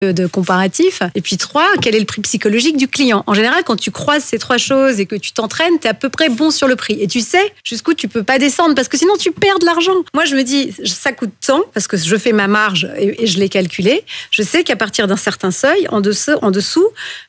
de comparatif. Et puis 3, quel est le prix psychologique du client? En général, quand tu croises ces 3 choses et que tu t'entraînes, t'es à peu près bon sur le prix. Et tu sais jusqu'où tu peux pas descendre parce que sinon tu perds de l'argent. Moi, je me dis, ça coûte tant parce que je fais ma marge et je l'ai calculé. Je sais qu'à partir d'un certain seuil, en dessous,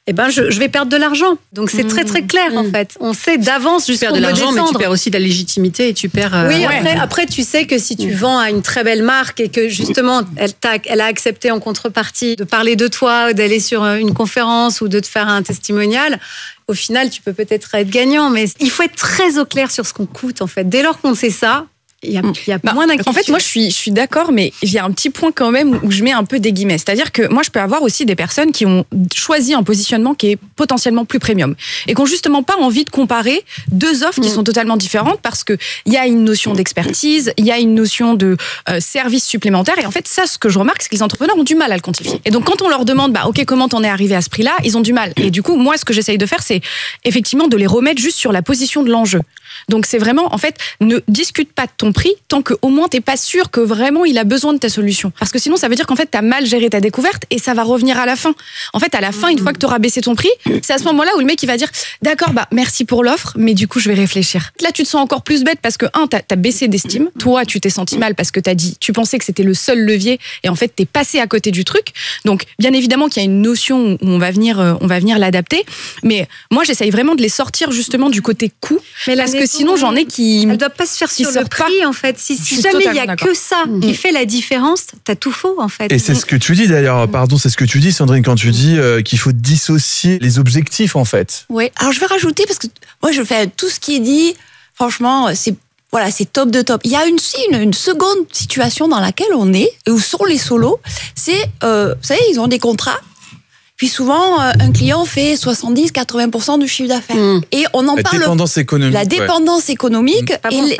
je vais perdre de l'argent. Donc c'est très très clair en fait. On sait d'avance jusqu'où on peut descendre. Tu perds de l'argent, mais tu perds aussi de la légitimité et tu perds. Oui, après tu sais que si tu vends à une très belle marque et que justement elle a accepté en contrepartie de parler de toi, d'aller sur une conférence ou de te faire un testimonial, au final tu peux peut-être être gagnant, mais il faut être très au clair sur ce qu'on coûte en fait. Dès lors qu'on sait ça, il y a moins d'inquiétude. En fait, moi, je suis d'accord, mais il y a un petit point quand même où je mets un peu des guillemets. C'est-à-dire que moi, je peux avoir aussi des personnes qui ont choisi un positionnement qui est potentiellement plus premium et qui n'ont justement pas envie de comparer 2 offres qui sont totalement différentes parce qu'il y a une notion d'expertise, il y a une notion de service supplémentaire. Et en fait, ça, ce que je remarque, c'est que les entrepreneurs ont du mal à le quantifier. Et donc, quand on leur demande, OK, comment t'en es arrivé à ce prix-là, ils ont du mal. Et du coup, moi, ce que j'essaye de faire, c'est effectivement de les remettre juste sur la position de l'enjeu. Donc, c'est vraiment, en fait, ne discute pas de ton prix tant que au moins t'es pas sûr que vraiment il a besoin de ta solution. Parce que sinon, ça veut dire qu'en fait, t'as mal géré ta découverte et ça va revenir à la fin. En fait, à la fin, une fois que t'auras baissé ton prix, c'est à ce moment-là où le mec, il va dire, d'accord, merci pour l'offre, mais du coup, je vais réfléchir. Là, tu te sens encore plus bête parce que, t'as baissé d'estime. Toi, tu t'es senti mal parce que tu pensais que c'était le seul levier et en fait, t'es passé à côté du truc. Donc, bien évidemment qu'il y a une notion où on va venir l'adapter. Mais moi, j'essaye vraiment de les sortir justement du côté coût. Mais parce que sinon, j'en ai qui... Elle doit pas se faire sur le prix, en fait. Si jamais il y a que ça qui fait la différence, t'as tout faux, en fait. Et c'est ce que tu dis d'ailleurs, c'est ce que tu dis, Sandrine, quand tu dis qu'il faut dissocier les objectifs, en fait. Oui, alors je vais rajouter, parce que moi, je fais tout ce qui est dit, franchement, c'est top de top. Il y a une seconde situation dans laquelle on est, où sont les solos, c'est, vous savez, ils ont des contrats. Puis souvent, un client fait 70-80% du chiffre d'affaires. Et on en parle. La dépendance économique.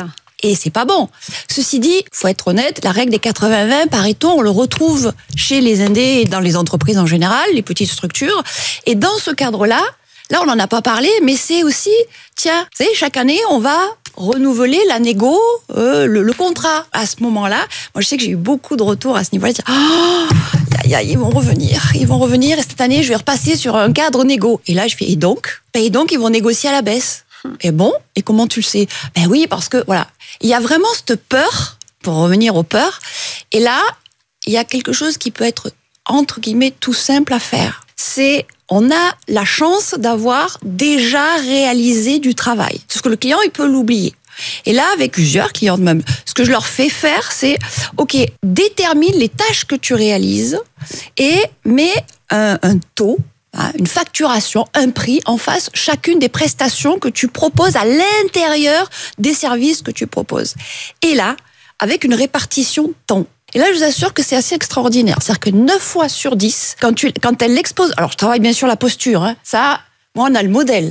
Et c'est pas bon. Ceci dit, faut être honnête, la règle des 80-20, Pareto, on le retrouve chez les indés et dans les entreprises en général, les petites structures. Et dans ce cadre-là, on n'en a pas parlé, mais c'est aussi, vous savez, chaque année, on va renouveler la négo, le contrat. À ce moment-là, moi, je sais que j'ai eu beaucoup de retours à ce niveau-là. Ils vont revenir, et cette année, je vais repasser sur un cadre négo. Et là, je fais, et donc, ils vont négocier à la baisse. Et bon, et comment tu le sais? Oui, parce que, voilà, il y a vraiment cette peur, pour revenir aux peurs, et là, il y a quelque chose qui peut être, entre guillemets, tout simple à faire. On a la chance d'avoir déjà réalisé du travail. Parce que le client, il peut l'oublier. Et là, avec plusieurs clients même, ce que je leur fais faire, c'est, OK, détermine les tâches que tu réalises et mets un taux, une facturation, un prix en face chacune des prestations que tu proposes à l'intérieur des services que tu proposes. Et là, avec une répartition temps. Et là, je vous assure que c'est assez extraordinaire. C'est-à-dire que 9 fois sur 10, quand elle l'expose... Alors, je travaille bien sûr la posture. Ça, moi, on a le modèle.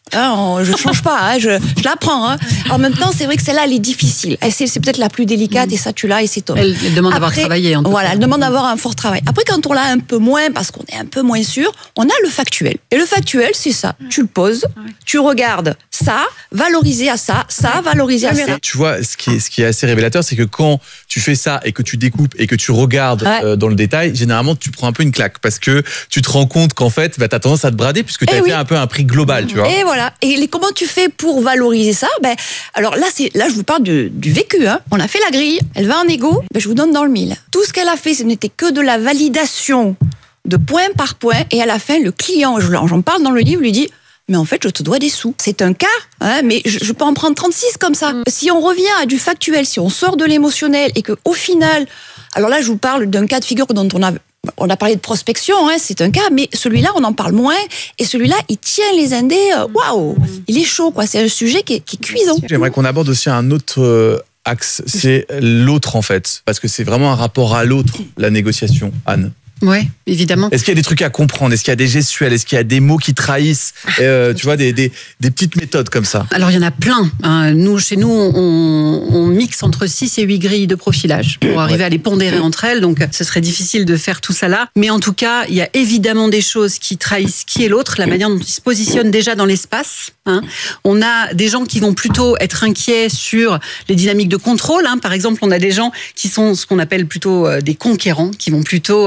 Je change pas, je l'apprends. En même temps, c'est vrai que celle-là, elle est difficile. C'est peut-être la plus délicate et ça, tu l'as et c'est top. Elle demande d'avoir travaillé. Elle demande d'avoir un fort travail. Après, quand on l'a un peu moins, parce qu'on est un peu moins sûr, on a le factuel. Et le factuel, c'est ça. Tu le poses, tu regardes ça, valorisé à ça, valorisé à ça. Tu vois, ce qui est assez révélateur, c'est que quand tu fais ça et que tu découpes et que tu regardes dans le détail, généralement, tu prends un peu une claque parce que tu te rends compte qu'en fait, tu as tendance à te brader puisque tu as fait un peu un prix global, tu vois. Et voilà. Et comment tu fais pour valoriser ça? Alors là, je vous parle du vécu. On a fait la grille, elle va en égo, je vous donne dans le mille. Tout ce qu'elle a fait, ce n'était que de la validation de point par point. Et à la fin, le client, j'en parle dans le livre, lui dit, mais en fait, je te dois des sous. C'est un cas, mais je peux en prendre 36 comme ça. Si on revient à du factuel, si on sort de l'émotionnel et qu'au final, alors là, je vous parle d'un cas de figure dont on a parlé de prospection, c'est un cas, mais celui-là, on en parle moins. Et celui-là, il tient les indés, waouh, il est chaud, quoi. C'est un sujet qui est cuisant. J'aimerais qu'on aborde aussi un autre axe, c'est l'autre, en fait. Parce que c'est vraiment un rapport à l'autre, la négociation, Anne. Oui, évidemment. Est-ce qu'il y a des trucs à comprendre? Est-ce qu'il y a des gestuels? Est-ce qu'il y a des mots qui trahissent? Tu vois, des petites méthodes comme ça. Alors, il y en a plein. Chez nous, on mixe entre 6 et 8 grilles de profilage pour arriver à les pondérer entre elles. Donc, ce serait difficile de faire tout ça là. Mais en tout cas, il y a évidemment des choses qui trahissent qui est l'autre, la manière dont il se positionne déjà dans l'espace. On a des gens qui vont plutôt être inquiets sur les dynamiques de contrôle. Par exemple, on a des gens qui sont ce qu'on appelle plutôt des conquérants, qui vont plutôt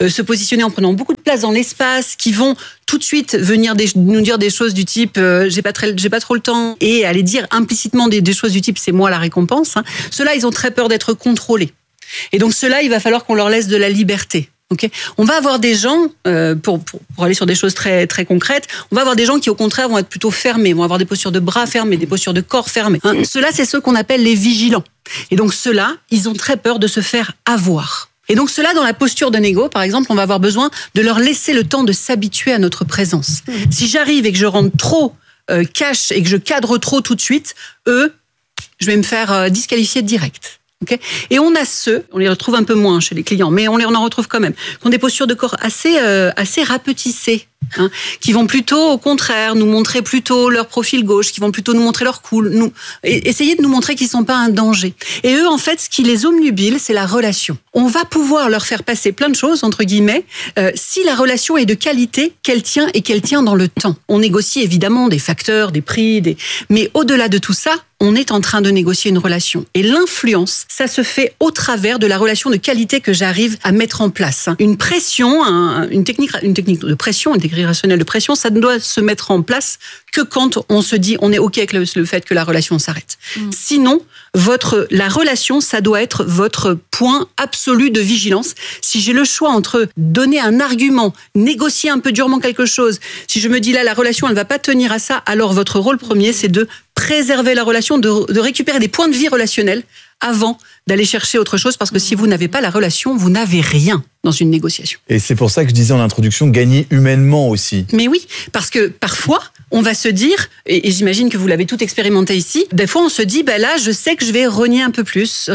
se positionner en prenant beaucoup de place dans l'espace, qui vont tout de suite venir nous dire des choses du type j'ai pas trop le temps, et aller dire implicitement des choses du type c'est moi la récompense. Ceux-là, ils ont très peur d'être contrôlés. Et donc ceux-là, il va falloir qu'on leur laisse de la liberté. Okay. On va avoir des gens, pour aller sur des choses très, très concrètes, on va avoir des gens qui au contraire vont être plutôt fermés, vont avoir des postures de bras fermés, des postures de corps fermés. Ceux-là, c'est ceux qu'on appelle les vigilants. Et donc ceux-là, ils ont très peur de se faire avoir. Et donc ceux-là, dans la posture de négo, par exemple, on va avoir besoin de leur laisser le temps de s'habituer à notre présence. Si j'arrive et que je rentre trop cash et que je cadre trop tout de suite, eux, je vais me faire disqualifier direct. Okay. Et on a ceux, on les retrouve un peu moins chez les clients, mais on en retrouve quand même, qui ont des postures de corps assez rapetissées, qui vont plutôt, au contraire, nous montrer plutôt leur profil gauche, qui vont plutôt nous montrer leur cou, essayer de nous montrer qu'ils sont pas un danger. Et eux, en fait, ce qui les obnubile, c'est la relation. On va pouvoir leur faire passer plein de choses, entre guillemets, si la relation est de qualité, qu'elle tient et qu'elle tient dans le temps. On négocie évidemment des facteurs, des prix, mais au-delà de tout ça, on est en train de négocier une relation. Et l'influence, ça se fait au travers de la relation de qualité que j'arrive à mettre en place. Une pression, une technique de pression, une technique rationnelle de pression, ça ne doit se mettre en place que quand on se dit on est OK avec le fait que la relation s'arrête. Sinon, la relation, ça doit être votre point absolu de vigilance. Si j'ai le choix entre donner un argument, négocier un peu durement quelque chose, si je me dis là, la relation, elle va pas tenir à ça, alors votre rôle premier, c'est de préserver la relation, de récupérer des points de vie relationnels avant d'aller chercher autre chose, parce que si vous n'avez pas la relation, vous n'avez rien dans une négociation. Et c'est pour ça que je disais en introduction, gagner humainement aussi. Mais oui, parce que parfois, on va se dire, et j'imagine que vous l'avez tout expérimenté ici, des fois on se dit, là, je sais que je vais renier un peu plus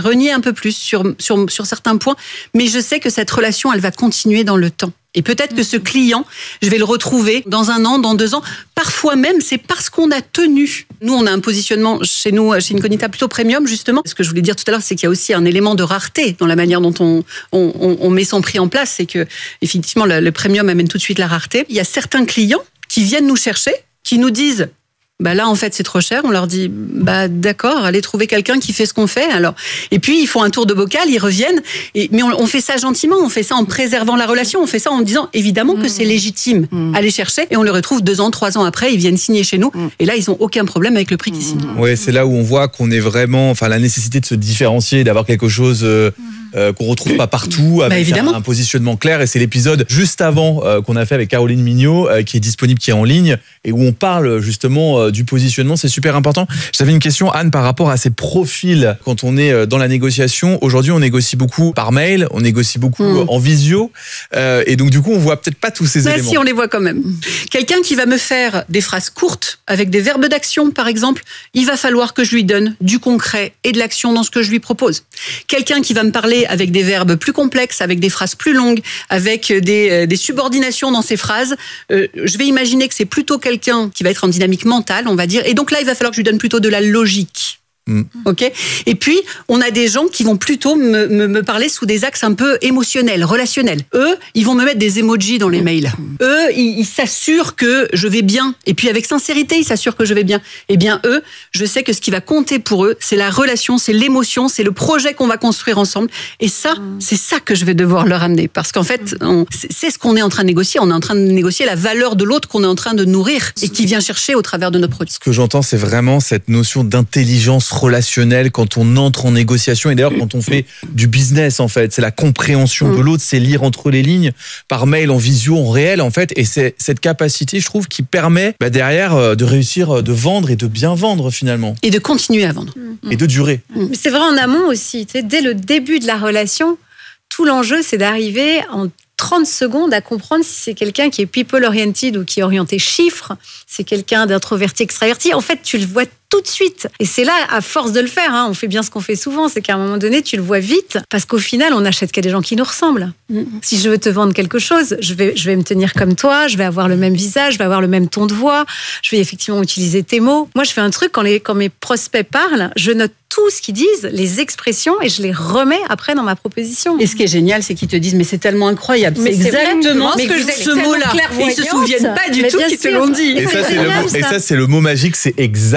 sur certains points, mais je sais que cette relation, elle va continuer dans le temps. Et peut-être que ce client, je vais le retrouver dans 1 an, dans 2 ans. Parfois même, c'est parce qu'on a tenu. Nous, on a un positionnement chez nous, chez Incognita, plutôt premium, justement. Ce que je voulais dire tout à l'heure, c'est qu'il y a aussi un élément de rareté dans la manière dont on met son prix en place. C'est que, effectivement, le premium amène tout de suite la rareté. Il y a certains clients qui viennent nous chercher, qui nous disent là, en fait, c'est trop cher. On leur dit, d'accord, allez trouver quelqu'un qui fait ce qu'on fait. Alors, et puis, ils font un tour de bocal, ils reviennent. Mais on fait ça gentiment, on fait ça en préservant la relation, on fait ça en disant, évidemment, que c'est légitime. Aller chercher, et on le retrouve 2 ans, 3 ans après, ils viennent signer chez nous. Et là, ils n'ont aucun problème avec le prix qu'ils signent. Ouais, c'est là où on voit qu'on est vraiment, la nécessité de se différencier, d'avoir quelque chose qu'on retrouve pas partout, avec un positionnement clair. Et c'est l'épisode juste avant qu'on a fait avec Caroline Mignot, qui est disponible, qui est en ligne, et où on parle justement du positionnement. C'est super important. J'avais une question, Anne, par rapport à ces profils. Quand on est dans la négociation, aujourd'hui, on négocie beaucoup par mail, on négocie beaucoup en visio, et donc du coup, on voit peut-être pas tous ces éléments. Si, on les voit quand même. Quelqu'un qui va me faire des phrases courtes, avec des verbes d'action, par exemple, il va falloir que je lui donne du concret et de l'action dans ce que je lui propose. Quelqu'un qui va me parler avec des verbes plus complexes, avec des phrases plus longues, avec des subordinations dans ses phrases, je vais imaginer que c'est plutôt quelqu'un qui va être en dynamique mentale, on va dire. Et donc là, il va falloir que je lui donne plutôt de la logique. Ok. Et puis, on a des gens qui vont plutôt me parler sous des axes un peu émotionnels, relationnels. Eux, ils vont me mettre des emojis dans les mails. Eux, ils s'assurent que je vais bien. Et puis, avec sincérité, ils s'assurent que je vais bien. Eh bien, eux, je sais que ce qui va compter pour eux, c'est la relation, c'est l'émotion, c'est le projet qu'on va construire ensemble. Et ça, c'est ça que je vais devoir leur amener. Parce qu'en fait, c'est ce qu'on est en train de négocier. On est en train de négocier la valeur de l'autre qu'on est en train de nourrir et qui vient chercher au travers de nos produits. Ce que j'entends, c'est vraiment cette notion d'intelligence relationnelle quand on entre en négociation, et d'ailleurs quand on fait du business, en fait, c'est la compréhension de l'autre, c'est lire entre les lignes, par mail, en visio, en réel, en fait, et c'est cette capacité, je trouve, qui permet derrière de réussir, de vendre et de bien vendre finalement. Et de continuer à vendre. Et de durer. C'est vrai en amont aussi, tu sais, dès le début de la relation, tout l'enjeu c'est d'arriver en 30 secondes à comprendre si c'est quelqu'un qui est people-oriented ou qui est orienté chiffres, c'est quelqu'un d'introverti, extraverti. En fait, tu le vois tout de suite. Et c'est là, à force de le faire, on fait bien ce qu'on fait souvent, c'est qu'à un moment donné, tu le vois vite, parce qu'au final, on n'achète qu'à des gens qui nous ressemblent. Si je veux te vendre quelque chose, je vais me tenir comme toi, je vais avoir le même visage, je vais avoir le même ton de voix, je vais effectivement utiliser tes mots. Moi, je fais un truc, quand mes prospects parlent, je note tout ce qu'ils disent, les expressions, et je les remets après dans ma proposition. Et ce qui est génial, c'est qu'ils te disent, mais c'est tellement incroyable, c'est exactement ce mot-là. Ils se souviennent pas du tout qu'ils te l'ont dit. Et ça, c'est le mot magique, c'est exactement.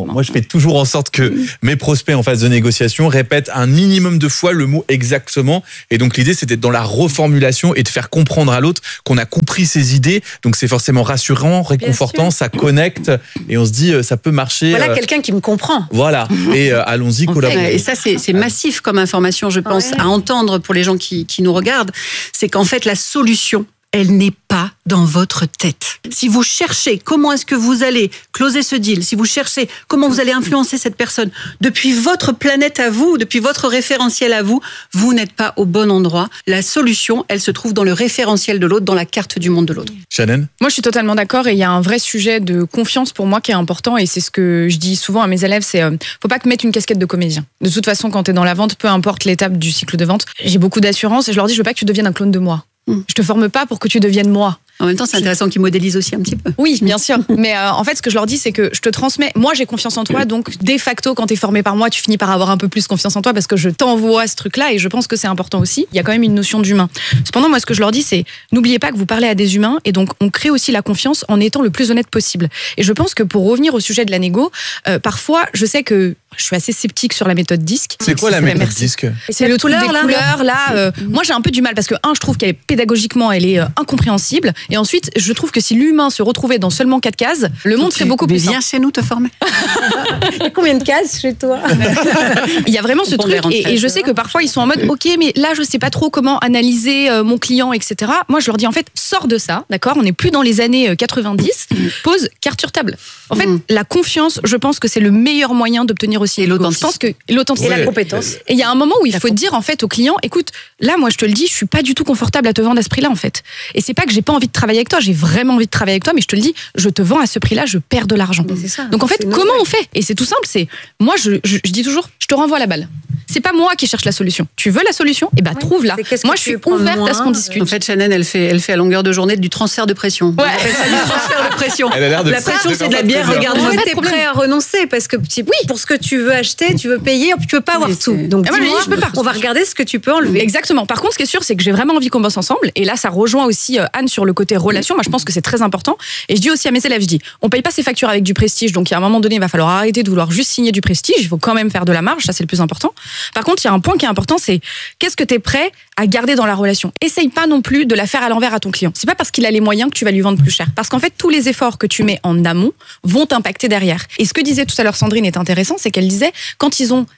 exactement. Moi, je fais toujours en sorte que mes prospects en phase de négociation répètent un minimum de fois le mot exactement. Et donc, l'idée, c'est d'être dans la reformulation et de faire comprendre à l'autre qu'on a compris ses idées. Donc, c'est forcément rassurant, réconfortant, ça connecte et on se dit, ça peut marcher. Voilà quelqu'un qui me comprend. Voilà. Et allons-y, collaborons. Et ça, c'est massif comme information, je pense, à entendre pour les gens qui nous regardent. C'est qu'en fait, la solution, elle n'est pas dans votre tête. Si vous cherchez comment est-ce que vous allez closer ce deal, si vous cherchez comment vous allez influencer cette personne, depuis votre planète à vous, depuis votre référentiel à vous, vous n'êtes pas au bon endroit. La solution, elle se trouve dans le référentiel de l'autre, dans la carte du monde de l'autre. Shannon ? Moi, je suis totalement d'accord et il y a un vrai sujet de confiance pour moi qui est important et c'est ce que je dis souvent à mes élèves, c'est faut pas que mettre une casquette de comédien. De toute façon, quand tu es dans la vente, peu importe l'étape du cycle de vente, j'ai beaucoup d'assurance et je leur dis, je veux pas que tu deviennes un clone de moi. Je te forme pas pour que tu deviennes moi. En même temps, c'est intéressant qu'ils modélisent aussi un petit peu. Oui, bien sûr. Mais en fait, ce que je leur dis, c'est que je te transmets. Moi, j'ai confiance en toi. Donc, de facto, quand tu es formé par moi, tu finis par avoir un peu plus confiance en toi parce que je t'envoie ce truc-là et je pense que c'est important aussi. Il y a quand même une notion d'humain. Cependant, moi, ce que je leur dis, c'est n'oubliez pas que vous parlez à des humains et donc on crée aussi la confiance en étant le plus honnête possible. Et je pense que pour revenir au sujet de la négo, parfois, je sais que je suis assez sceptique sur la méthode DISC. C'est quoi la méthode DISC ? C'est le truc des couleurs, là. Moi, j'ai un peu du mal parce que, je trouve qu'elle est pédagogiquement, elle est incompréhensible. Et ensuite, je trouve que si l'humain se retrouvait dans seulement 4 cases, le monde serait beaucoup plus simple. Viens chez nous te former. Il y a combien de cases chez toi ? Il y a vraiment ce truc. Et je sais que parfois, ils sont en mode, OK, mais là, je sais pas trop comment analyser mon client, etc. Moi, je leur dis, en fait, sors de ça, d'accord ? On n'est plus dans les années 90. Pose carte sur table. En fait, la confiance, je pense que c'est le meilleur moyen d'obtenir aussi. Et l'authenticité. Je pense que l'authenticité. Et la compétence. Et il y a un moment où il faut dire, en fait, au client, écoute, là, moi, je te le dis, je suis pas du tout confortable à te vendre à ce prix-là, en fait. Et c'est pas que j'ai pas envie de travailler avec toi, j'ai vraiment envie de travailler avec toi, mais je te le dis, je te vends à ce prix-là, je perds de l'argent. Donc en fait, comment on fait ? Et c'est tout simple, c'est moi je dis toujours, je te renvoie la balle. C'est pas moi qui cherche la solution. Tu veux la solution ? Eh ben trouve-la. Moi je suis ouverte à ce qu'on discute. En fait, Shannon, elle fait à longueur de journée du transfert de pression. Ouais. On appelle ça du transfert de pression. Elle a l'air de La pression, c'est de la bière. Regarde, En moi, fait, t'es prêt à renoncer parce que pour ce que tu veux acheter, tu veux payer, tu peux pas avoir Oui, tout. c'est- Donc Ah ouais, mais dis-moi, je peux pas. on va regarder ce que tu peux enlever. Exactement. Par contre, ce qui est sûr, c'est que j'ai vraiment envie qu'on bosse ensemble. Et là, ça rejoint aussi Anne sur le côté relation. Moi, je pense que c'est très important. Et je dis aussi à mes élèves, je dis, on paye pas ses factures avec du prestige. Donc, il y a un moment donné, il va falloir arrêter de vouloir juste signer du prestige. Il faut quand même faire de la marge. Ça, c'est le plus important. Par contre, il y a un point qui est important, c'est qu'est-ce que tu es prêt à garder dans la relation. Essaye pas non plus de la faire à l'envers à ton client. C'est pas parce qu'il a les moyens que tu vas lui vendre plus cher. Parce qu'en fait, tous les efforts que tu mets en amont vont t'impacter derrière. Et ce que disait tout à l'heure Sandrine est intéressant, c'est qu'elle disait, quand ils ont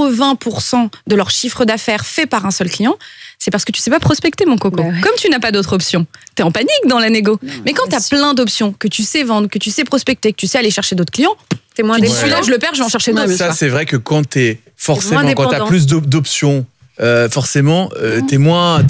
80% de leur chiffre d'affaires fait par un seul client, c'est parce que tu sais pas prospecter, mon coco. Bah ouais. Comme tu n'as pas d'autre option, t'es en panique dans la négo. Mais quand t'as plein d'options, que tu sais vendre, que tu sais prospecter, que tu sais aller chercher d'autres clients, T'es moins tu dis, dépendant. celui-là, je le perds, je vais en chercher d'autres. Ça, c'est vrai que quand t'es forcément, moins quand t'as dépendant. plus d'options, forcément, t'es moins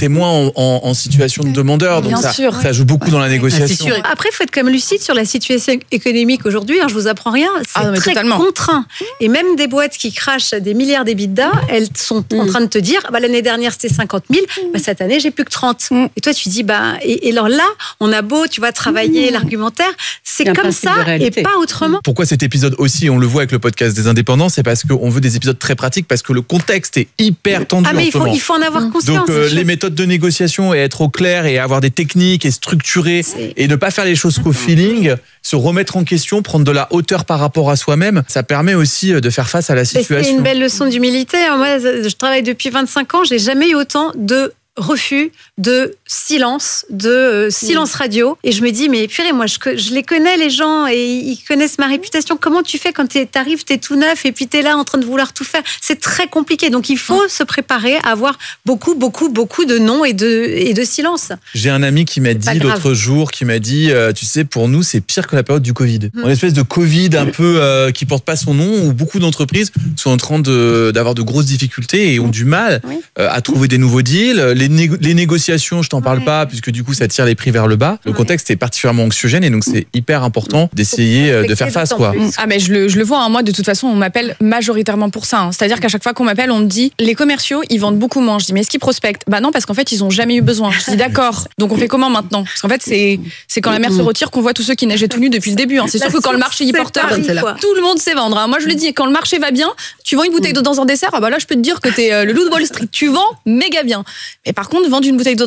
en situation de demandeur. Donc Bien sûr. ça joue beaucoup dans la négociation. c'est sûr. Après, il faut être quand même lucide sur la situation économique aujourd'hui. Je vous apprends rien. C'est Ah non, mais très totalement. contraint. Et même des boîtes qui crachent des milliards d'EBITDA, elles sont en train de te dire, l'année dernière, c'était 50 000. Cette année, j'ai plus que 30. Et toi, tu dis, et alors là, on a beau, tu vas travailler l'argumentaire. C'est C'est un comme principe ça de et réalité. pas autrement. Pourquoi cet épisode aussi, on le voit avec le podcast des indépendants, c'est parce qu'on veut des épisodes très pratiques, parce que le contexte est hyper tendu Mais en ce moment. il faut en avoir conscience. Donc les méthodes de négociation et être au clair et avoir des techniques et structurer et ne pas faire les choses qu'au feeling, se remettre en question, prendre de la hauteur par rapport à soi-même, ça permet aussi de faire face à la Et situation. c'est une belle leçon d'humilité. Moi, je travaille depuis 25 ans, j'ai jamais eu autant de refus, de silence, silence radio. Et je me dis, mais purée, moi, je les connais, les gens, et ils connaissent ma réputation. Comment tu fais quand t'arrives, t'es tout neuf, et puis t'es là en train de vouloir tout faire? C'est très compliqué. Donc, il faut se préparer à avoir beaucoup de non et de silence. J'ai un ami qui m'a pas dit grave. l'autre jour, tu sais, pour nous, c'est pire que la période du Covid. Une espèce de Covid un peu qui porte pas son nom, où beaucoup d'entreprises sont en train d'avoir de grosses difficultés et ont du mal à trouver des nouveaux deals. Les négociations, je t'en parle pas, puisque du coup, ça tire les prix vers le bas. Le contexte est particulièrement anxiogène et donc c'est hyper important d'essayer de faire face, quoi. Ah mais je le vois, moi de toute façon on m'appelle majoritairement pour ça. C'est-à-dire qu'à chaque fois qu'on m'appelle on me dit les commerciaux ils vendent beaucoup moins. Je dis mais est-ce qu'ils prospectent ? Bah non parce qu'en fait ils ont jamais eu besoin. Je dis d'accord, donc on fait comment maintenant ? Parce qu'en fait c'est quand la mer se retire qu'on voit tous ceux qui nageaient tout nus depuis le début. C'est sûr que quand le marché est porteur, tout le monde sait vendre. Moi je le dis, quand le marché va bien, tu vends une bouteille d'eau dans un dessert, là je peux te dire que t'es le loup de Wall Street. Tu vends méga bien. Mais par contre vendre une bouteille d'eau dans un supermarché,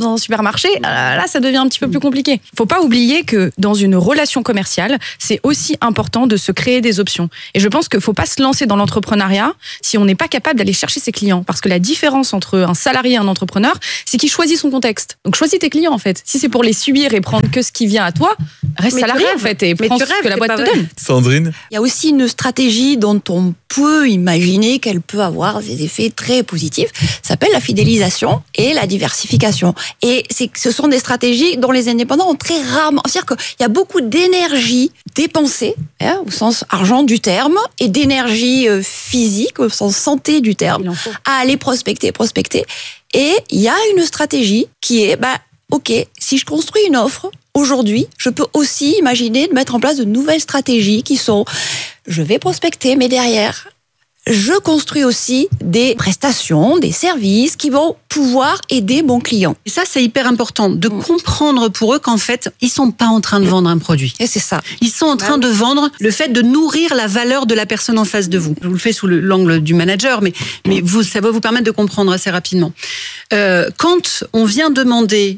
supermarché, là, ça devient un petit peu plus compliqué. Faut pas oublier que dans une relation commerciale, c'est aussi important de se créer des options. Et je pense qu'il faut pas se lancer dans l'entrepreneuriat si on n'est pas capable d'aller chercher ses clients. Parce que la différence entre un salarié et un entrepreneur, c'est qu'il choisit son contexte. Donc choisis tes clients, en fait. Si c'est pour les subir et prendre que ce qui vient à toi, reste salarié, en fait, et prends ce que la boîte te donne. Sandrine? Il y a aussi une stratégie dont on peut imaginer qu'elle peut avoir des effets très positifs. Ça s'appelle la fidélisation et la diversification. Et ce sont des stratégies dont les indépendants ont très rarement... C'est-à-dire qu'il y a beaucoup d'énergie dépensée, au sens argent du terme, et d'énergie physique, au sens santé du terme, à aller prospecter. Et il y a une stratégie qui est, ok, si je construis une offre, aujourd'hui, je peux aussi imaginer de mettre en place de nouvelles stratégies qui sont, je vais prospecter, mais derrière, je construis aussi des prestations, des services qui vont pouvoir aider mon client. Et ça, c'est hyper important de comprendre pour eux qu'en fait, ils sont pas en train de vendre un produit. Et c'est ça. Ils sont en train de vendre le fait de nourrir la valeur de la personne en face de vous. Je vous le fais sous l'angle du manager, mais ça va vous permettre de comprendre assez rapidement. Quand on vient demander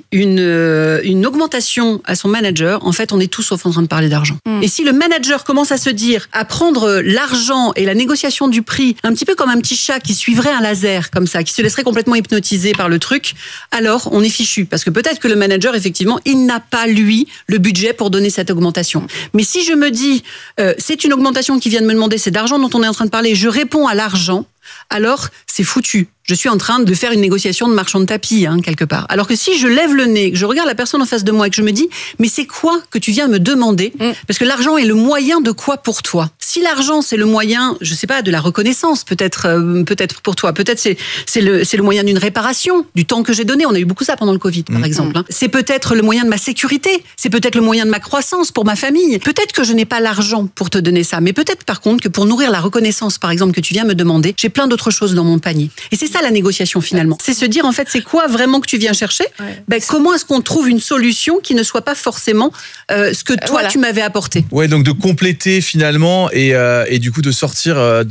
une augmentation à son manager, en fait, on est tous sauf en train de parler d'argent. Et si le manager commence à se dire, à prendre l'argent et la négociation du prix, un petit peu comme un petit chat qui suivrait un laser, comme ça, qui se laisserait complètement hypnotiser par le truc, alors on est fichu. Parce que peut-être que le manager, effectivement, il n'a pas, lui, le budget pour donner cette augmentation. Mais si je me dis, c'est une augmentation qui vient de me demander, c'est d'argent dont on est en train de parler, je réponds à l'argent, alors c'est foutu. Je suis en train de faire une négociation de marchand de tapis, quelque part. Alors que si je lève le nez, que je regarde la personne en face de moi et que je me dis, mais c'est quoi que tu viens me demander? Parce que l'argent est le moyen de quoi pour toi? Si l'argent, c'est le moyen, je sais pas, de la reconnaissance, peut-être pour toi. Peut-être c'est le moyen d'une réparation, du temps que j'ai donné. On a eu beaucoup ça pendant le Covid, par exemple. C'est peut-être le moyen de ma sécurité. C'est peut-être le moyen de ma croissance pour ma famille. Peut-être que je n'ai pas l'argent pour te donner ça. Mais peut-être, par contre, que pour nourrir la reconnaissance, par exemple, que tu viens me demander, j'ai plein d'autres choses dans mon panier. Et c'est ça la négociation finalement. C'est se dire en fait c'est quoi vraiment que tu viens chercher. Comment est-ce qu'on trouve une solution qui ne soit pas forcément ce que toi tu m'avais apporté. Ouais, donc de compléter finalement et du coup de sortir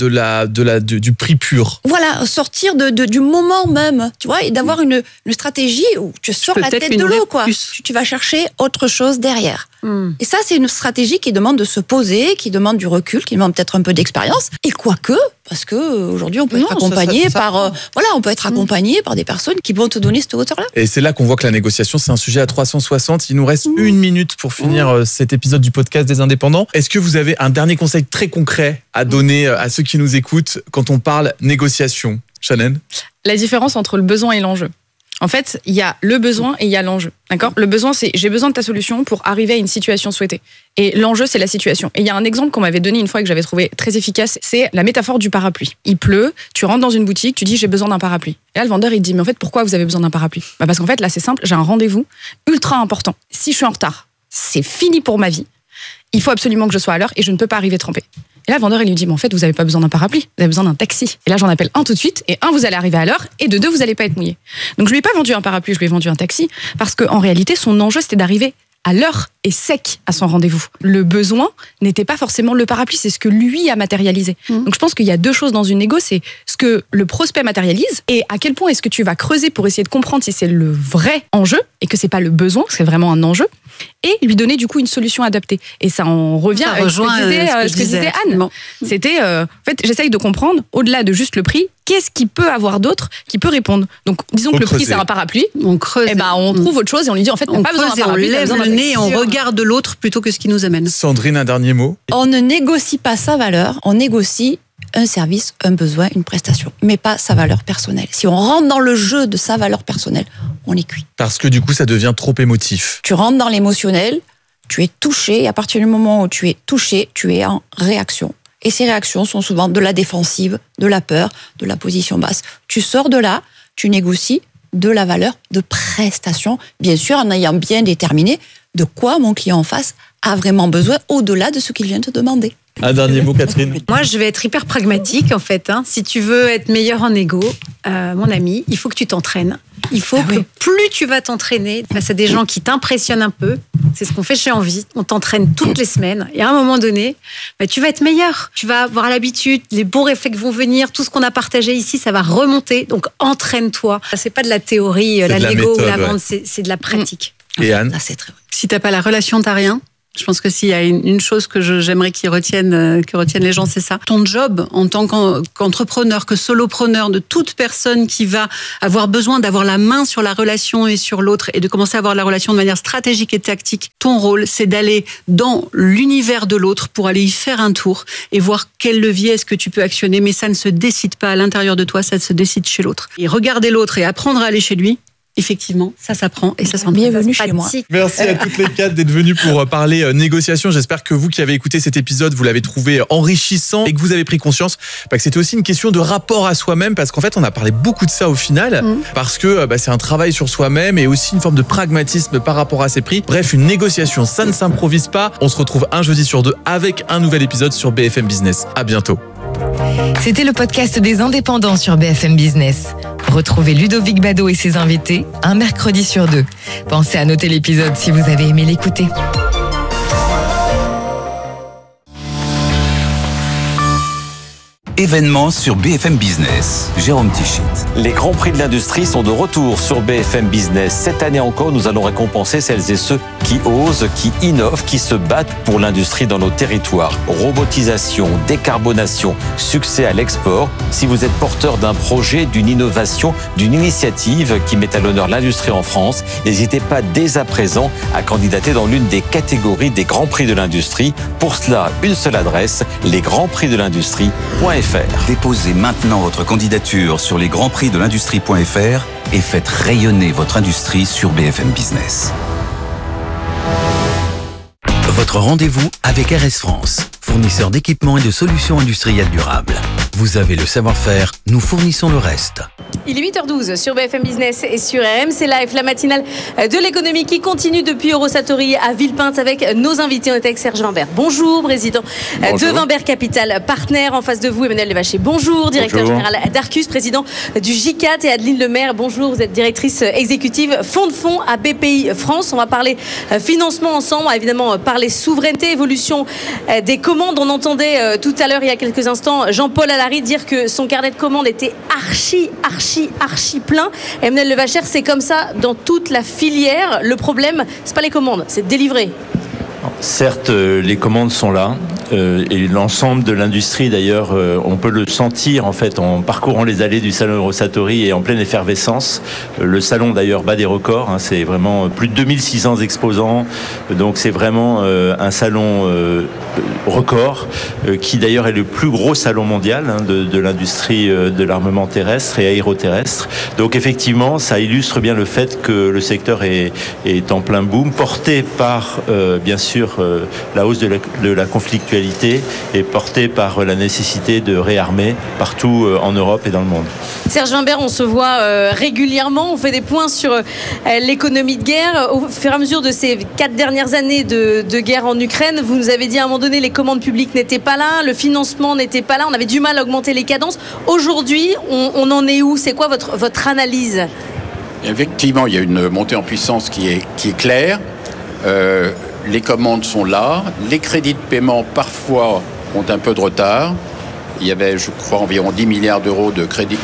du prix pur. Voilà, sortir du moment même, tu vois, et d'avoir une stratégie où tu sors la tête de l'eau, quoi. Tu vas chercher autre chose derrière. Et ça, c'est une stratégie qui demande de se poser, qui demande du recul, qui demande peut-être un peu d'expérience. Et quoique, parce que aujourd'hui, on peut être accompagné on peut être accompagné par des personnes qui vont te donner cette hauteur-là. Et c'est là qu'on voit que la négociation, c'est un sujet à 360. Il nous reste 1 minute pour finir cet épisode du podcast des indépendants. Est-ce que vous avez un dernier conseil très concret à donner à ceux qui nous écoutent quand on parle négociation? Shannon? La différence entre le besoin et l'enjeu. En fait, il y a le besoin et il y a l'enjeu. D'accord ? Le besoin, c'est j'ai besoin de ta solution pour arriver à une situation souhaitée. Et l'enjeu, c'est la situation. Et il y a un exemple qu'on m'avait donné une fois et que j'avais trouvé très efficace, c'est la métaphore du parapluie. Il pleut, tu rentres dans une boutique, tu dis j'ai besoin d'un parapluie. Et là, le vendeur, il te dit mais en fait, pourquoi vous avez besoin d'un parapluie ? Parce qu'en fait, là, c'est simple, j'ai un rendez-vous ultra important. Si je suis en retard, c'est fini pour ma vie. Il faut absolument que je sois à l'heure et je ne peux pas arriver trempé. Et là, le vendeur, il lui dit, mais en fait, vous n'avez pas besoin d'un parapluie, vous avez besoin d'un taxi. Et là, j'en appelle un tout de suite, et un, vous allez arriver à l'heure, et de deux, vous n'allez pas être mouillé. Donc, je lui ai pas vendu un parapluie, je lui ai vendu un taxi, parce qu'en réalité, son enjeu, c'était d'arriver à l'heure et sec à son rendez-vous. Le besoin n'était pas forcément le parapluie, c'est ce que lui a matérialisé. Donc, je pense qu'il y a deux choses dans une négo, c'est ce que le prospect matérialise, et à quel point est-ce que tu vas creuser pour essayer de comprendre si c'est le vrai enjeu, et que c'est pas le besoin, c'est vraiment un enjeu, et lui donner du coup une solution adaptée. Et ça en revient à ce que disait Anne. Bon. C'était, en fait, j'essaye de comprendre, au-delà de juste le prix, qu'est-ce qu'il peut avoir d'autre qui peut répondre. Donc, disons que le prix, c'est un parapluie. On creuse. Et on trouve autre chose et on lui dit, en fait, t'as pas besoin d'un parapluie. On lève le nez et on regarde l'autre plutôt que ce qui nous amène. Sandrine, un dernier mot. On ne négocie pas sa valeur, on négocie un service, un besoin, une prestation, mais pas sa valeur personnelle. Si on rentre dans le jeu de sa valeur personnelle, on est cuit. Parce que du coup, ça devient trop émotif. Tu rentres dans l'émotionnel, tu es touché, et à partir du moment où tu es touché, tu es en réaction. Et ces réactions sont souvent de la défensive, de la peur, de la position basse. Tu sors de là, tu négocies de la valeur de prestation, bien sûr en ayant bien déterminé de quoi mon client en face a vraiment besoin au-delà de ce qu'il vient te demander. Un dernier mot, Catherine. Moi, je vais être hyper pragmatique, en fait. Si tu veux être meilleur en égo, mon ami, il faut que tu t'entraînes. Il faut que plus tu vas t'entraîner face à des gens qui t'impressionnent un peu, C'est ce qu'on fait chez Envie. On t'entraîne toutes les semaines. Et à un moment donné, tu vas être meilleur. Tu vas avoir l'habitude, les bons réflexes vont venir. Tout ce qu'on a partagé ici, ça va remonter. Donc, entraîne-toi. C'est pas de la théorie, la Lego ou la vente, c'est de la pratique. Et Anne, c'est très vrai. Si t'as pas la relation, t'as rien. Je pense que s'il y a une chose que j'aimerais qu'ils retiennent les gens, c'est ça. Ton job en tant qu'entrepreneur, que solopreneur, de toute personne qui va avoir besoin d'avoir la main sur la relation et sur l'autre et de commencer à avoir la relation de manière stratégique et tactique, ton rôle, c'est d'aller dans l'univers de l'autre pour aller y faire un tour et voir quel levier est-ce que tu peux actionner. Mais ça ne se décide pas à l'intérieur de toi, ça se décide chez l'autre. Et regarder l'autre et apprendre à aller chez lui, effectivement, ça s'apprend et ça s'en bienvenue chez moi. Merci à toutes les quatre d'être venues pour parler négociation. J'espère que vous qui avez écouté cet épisode, vous l'avez trouvé enrichissant et que vous avez pris conscience que c'était aussi une question de rapport à soi-même, parce qu'en fait, on a parlé beaucoup de ça au final, parce que c'est un travail sur soi-même et aussi une forme de pragmatisme par rapport à ses prix. Bref, une négociation, ça ne s'improvise pas. On se retrouve un jeudi sur 2 avec un nouvel épisode sur BFM Business. À bientôt. C'était le podcast des indépendants sur BFM Business. Retrouvez Ludovic Bado et ses invités un mercredi sur 2. Pensez à noter l'épisode si vous avez aimé l'écouter. Événements sur BFM Business. Jérôme Tichit. Les Grands Prix de l'industrie sont de retour sur BFM Business. Cette année encore, nous allons récompenser celles et ceux qui osent, qui innovent, qui se battent pour l'industrie dans nos territoires. Robotisation, décarbonation, succès à l'export. Si vous êtes porteur d'un projet, d'une innovation, d'une initiative qui met à l'honneur l'industrie en France, n'hésitez pas dès à présent à candidater dans l'une des catégories des Grands Prix de l'industrie. Pour cela, une seule adresse, lesgrandsprixdelindustrie.fr. Déposez maintenant votre candidature sur lesgrandsprixdelindustrie.fr et faites rayonner votre industrie sur BFM Business. Votre rendez-vous avec RS France, fournisseur d'équipements et de solutions industrielles durables. Vous avez le savoir-faire, nous fournissons le reste. Il est 8h12 sur BFM Business et sur RMC Live, la matinale de l'économie qui continue depuis Eurosatory à Villepinte avec nos invités. On est avec Serge Wimbert. Bonjour, président de Wimbert Capital, partenaire. En face de vous, Emmanuel Levaché. Bonjour, directeur général d'Arcus, président du GICAT, et Adeline Lemaire. Bonjour, vous êtes directrice exécutive fonds de fonds à BPI France. On va parler financement ensemble, on va évidemment parler souveraineté, évolution des commandes. On entendait tout à l'heure, il y a quelques instants, Jean-Paul Allary dire que son carnet de commandes était archi plein. Emmanuel Levacher, c'est comme ça dans toute la filière. Le problème, c'est pas les commandes, c'est de délivrer. Certes, les commandes sont là, et l'ensemble de l'industrie d'ailleurs, on peut le sentir en fait en parcourant les allées du salon Eurosatory et en pleine effervescence. Le salon d'ailleurs bat des records, c'est vraiment plus de 2600 exposants, donc c'est vraiment un salon record, qui d'ailleurs est le plus gros salon mondial de l'industrie de l'armement terrestre et aéroterrestre. Donc effectivement, ça illustre bien le fait que le secteur est en plein boom, porté par bien sûr la hausse de la conflictualité et portée par la nécessité de réarmer partout en Europe et dans le monde. Serge Wimbert, on se voit régulièrement, on fait des points sur l'économie de guerre. Au fur et à mesure de ces 4 dernières années de guerre en Ukraine, vous nous avez dit à un moment donné, les commandes publiques n'étaient pas là, le financement n'était pas là, on avait du mal à augmenter les cadences. Aujourd'hui, on en est où? C'est quoi votre analyse? Effectivement, il y a une montée en puissance qui est claire. Les commandes sont là, les crédits de paiement parfois ont un peu de retard. Il y avait, je crois, environ 10 milliards d'euros de crédits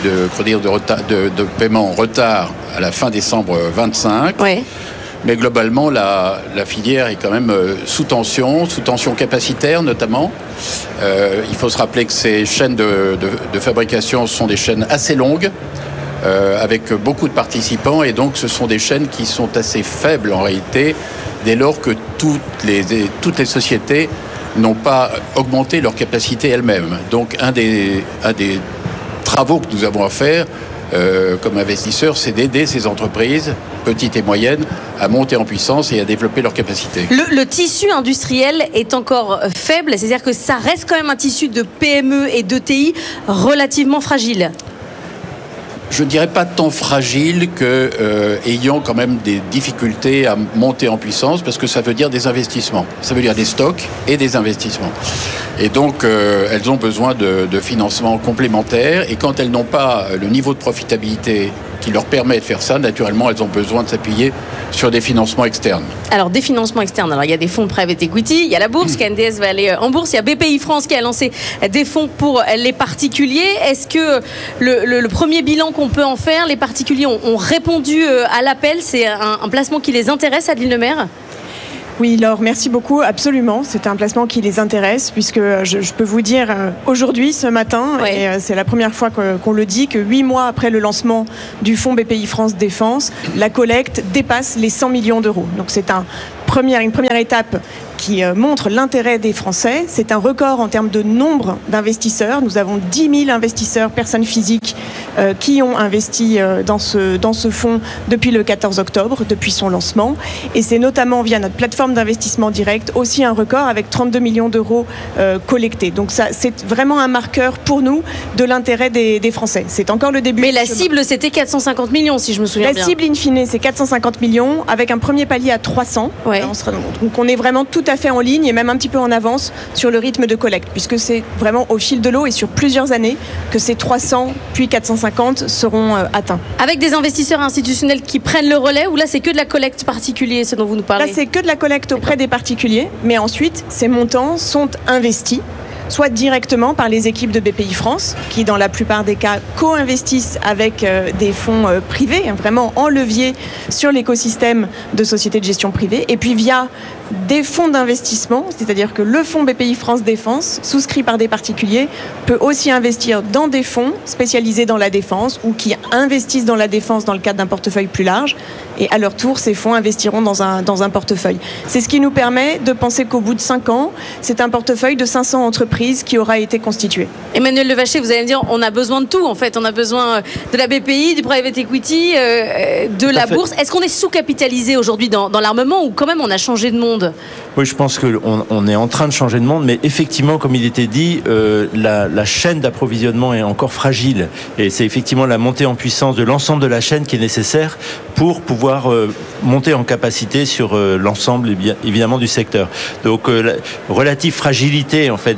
de paiement en retard à la fin décembre 25. Ouais. Mais globalement, la filière est quand même sous tension capacitaire notamment. Il faut se rappeler que ces chaînes de fabrication sont des chaînes assez longues, avec beaucoup de participants, et donc ce sont des chaînes qui sont assez faibles en réalité, dès lors que toutes les sociétés n'ont pas augmenté leur capacité elles-mêmes. Donc un des travaux que nous avons à faire comme investisseurs, c'est d'aider ces entreprises, petites et moyennes, à monter en puissance et à développer leur capacité. Le tissu industriel est encore faible, c'est-à-dire que ça reste quand même un tissu de PME et d'ETI relativement fragile. Je ne dirais pas tant fragile que ayant quand même des difficultés à monter en puissance, parce que ça veut dire des investissements. Ça veut dire des stocks et des investissements. Et donc, elles ont besoin de financements complémentaires. Et quand elles n'ont pas le niveau de profitabilité qui leur permet de faire ça, naturellement, elles ont besoin de s'appuyer sur des financements externes. Alors, des financements externes. Alors, il y a des fonds de private equity, il y a la bourse, KNDS va aller en bourse, il y a BPI France qui a lancé des fonds pour les particuliers. Est-ce que le premier bilan qu'on peut en faire, les particuliers ont répondu à l'appel? C'est un placement qui les intéresse, Adeline Lemaire? Oui, Laure, merci beaucoup. Absolument, c'est un placement qui les intéresse puisque je peux vous dire aujourd'hui, ce matin, et c'est la première fois qu'on le dit, que 8 mois après le lancement du fonds BPI France Défense, la collecte dépasse les 100 millions d'euros. Donc c'est une première étape qui montre l'intérêt des Français. C'est un record en termes de nombre d'investisseurs. Nous avons 10 000 investisseurs, personnes physiques, qui ont investi dans ce fonds depuis le 14 octobre, depuis son lancement. Et c'est notamment via notre plateforme d'investissement direct aussi un record avec 32 millions d'euros collectés. Donc ça, c'est vraiment un marqueur pour nous de l'intérêt des Français. C'est encore le début. Mais la cible, c'était 450 millions, si je me souviens bien. La cible, in fine, c'est 450 millions avec un premier palier à 300. Ouais. Donc on est vraiment tout à fait en ligne et même un petit peu en avance sur le rythme de collecte, puisque c'est vraiment au fil de l'eau et sur plusieurs années que ces 300 puis 450 seront atteints. Avec des investisseurs institutionnels qui prennent le relais, ou là c'est que de la collecte particulière, ce dont vous nous parlez? Là c'est que de la collecte auprès des particuliers, mais ensuite ces montants sont investis soit directement par les équipes de BPI France, qui dans la plupart des cas co-investissent avec des fonds privés, vraiment en levier sur l'écosystème de sociétés de gestion privée, et puis via des fonds d'investissement, c'est-à-dire que le fonds BPI France Défense, souscrit par des particuliers, peut aussi investir dans des fonds spécialisés dans la défense ou qui investissent dans la défense dans le cadre d'un portefeuille plus large. Et à leur tour, ces fonds investiront dans un portefeuille. C'est ce qui nous permet de penser qu'au bout de 5 ans, c'est un portefeuille de 500 entreprises qui aura été constitué. Emmanuel Levaché, vous allez me dire, on a besoin de tout en fait. On a besoin de la BPI, du private equity, de la bourse. Est-ce qu'on est sous-capitalisé aujourd'hui dans l'armement ou quand même on a changé de monde? Oui, je pense qu'on est en train de changer de monde, mais effectivement, comme il était dit, la chaîne d'approvisionnement est encore fragile. Et c'est effectivement la montée en puissance de l'ensemble de la chaîne qui est nécessaire pour pouvoir monter en capacité sur l'ensemble, évidemment, du secteur. Donc, la relative fragilité, en fait,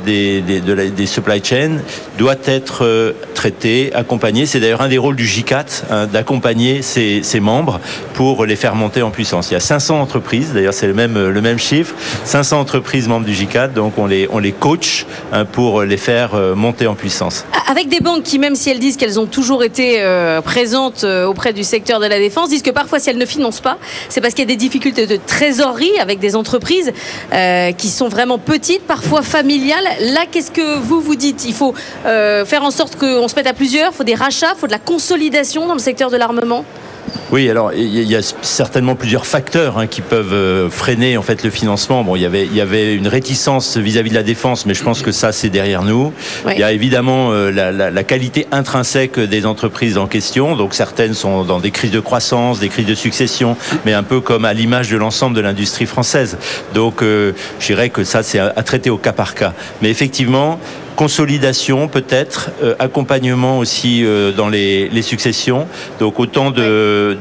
des supply chains doit être traitée, accompagnée. C'est d'ailleurs un des rôles du GICAT, d'accompagner ses membres pour les faire monter en puissance. Il y a 500 entreprises, d'ailleurs, c'est le même chiffre, 500 entreprises membres du GICAT, donc on les coach pour les faire monter en puissance. Avec des banques qui, même si elles disent qu'elles ont toujours été présentes auprès du secteur de la défense, disent que parfois si elles ne financent pas, c'est parce qu'il y a des difficultés de trésorerie avec des entreprises qui sont vraiment petites, parfois familiales. Là, qu'est-ce que vous dites? Il faut faire en sorte qu'on se mette à plusieurs, il faut des rachats, il faut de la consolidation dans le secteur de l'armement? Oui, alors il y a certainement plusieurs facteurs qui peuvent freiner en fait le financement. Bon, il y avait une réticence vis-à-vis de la défense, mais je pense que ça c'est derrière nous. Oui. Il y a évidemment la qualité intrinsèque des entreprises en question. Donc certaines sont dans des crises de croissance, des crises de succession, mais un peu comme à l'image de l'ensemble de l'industrie française. Donc je dirais que ça c'est à traiter au cas par cas. Mais effectivement, consolidation peut-être, accompagnement aussi dans les successions, donc autant de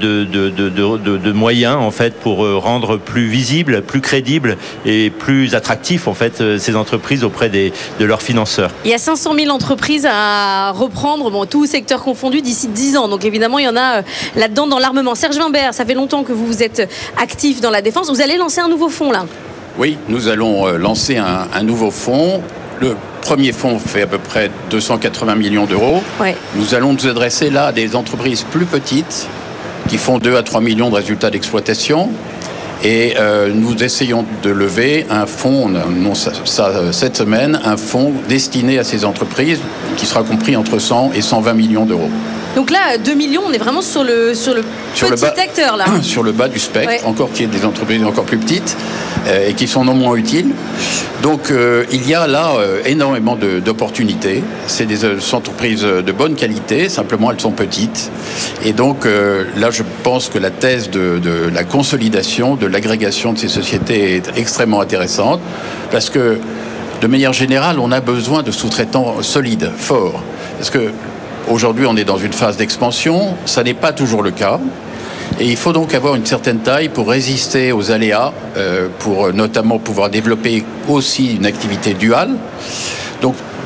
moyens en fait pour rendre plus visible, plus crédible et plus attractif en fait ces entreprises auprès de leurs financeurs. Il y a 500 000 entreprises à reprendre, bon, tout secteur confondu d'ici 10 ans, donc évidemment il y en a là-dedans dans l'armement. Serge Wimbert, ça fait longtemps que vous êtes actif dans la défense, vous allez lancer un nouveau fonds là? Oui, nous allons lancer un nouveau fonds. Le premier fonds fait à peu près 280 millions d'euros. Ouais. Nous allons nous adresser là à des entreprises plus petites qui font 2 à 3 millions de résultats d'exploitation. Et nous essayons de lever un fonds, cette semaine, un fonds destiné à ces entreprises qui sera compris entre 100 et 120 millions d'euros. Donc là, 2 millions, on est vraiment sur le petit acteur là. Sur le bas du spectre, ouais. Encore qu'il y ait des entreprises encore plus petites et qui sont non moins utiles. Donc il y a là énormément d'opportunités. C'est des entreprises de bonne qualité, simplement elles sont petites. Et donc là, je pense que la thèse de la consolidation, de l'agrégation de ces sociétés est extrêmement intéressante parce que de manière générale, on a besoin de sous-traitants solides, forts. Parce que aujourd'hui, on est dans une phase d'expansion, ça n'est pas toujours le cas. Et il faut donc avoir une certaine taille pour résister aux aléas, pour notamment pouvoir développer aussi une activité duale. Donc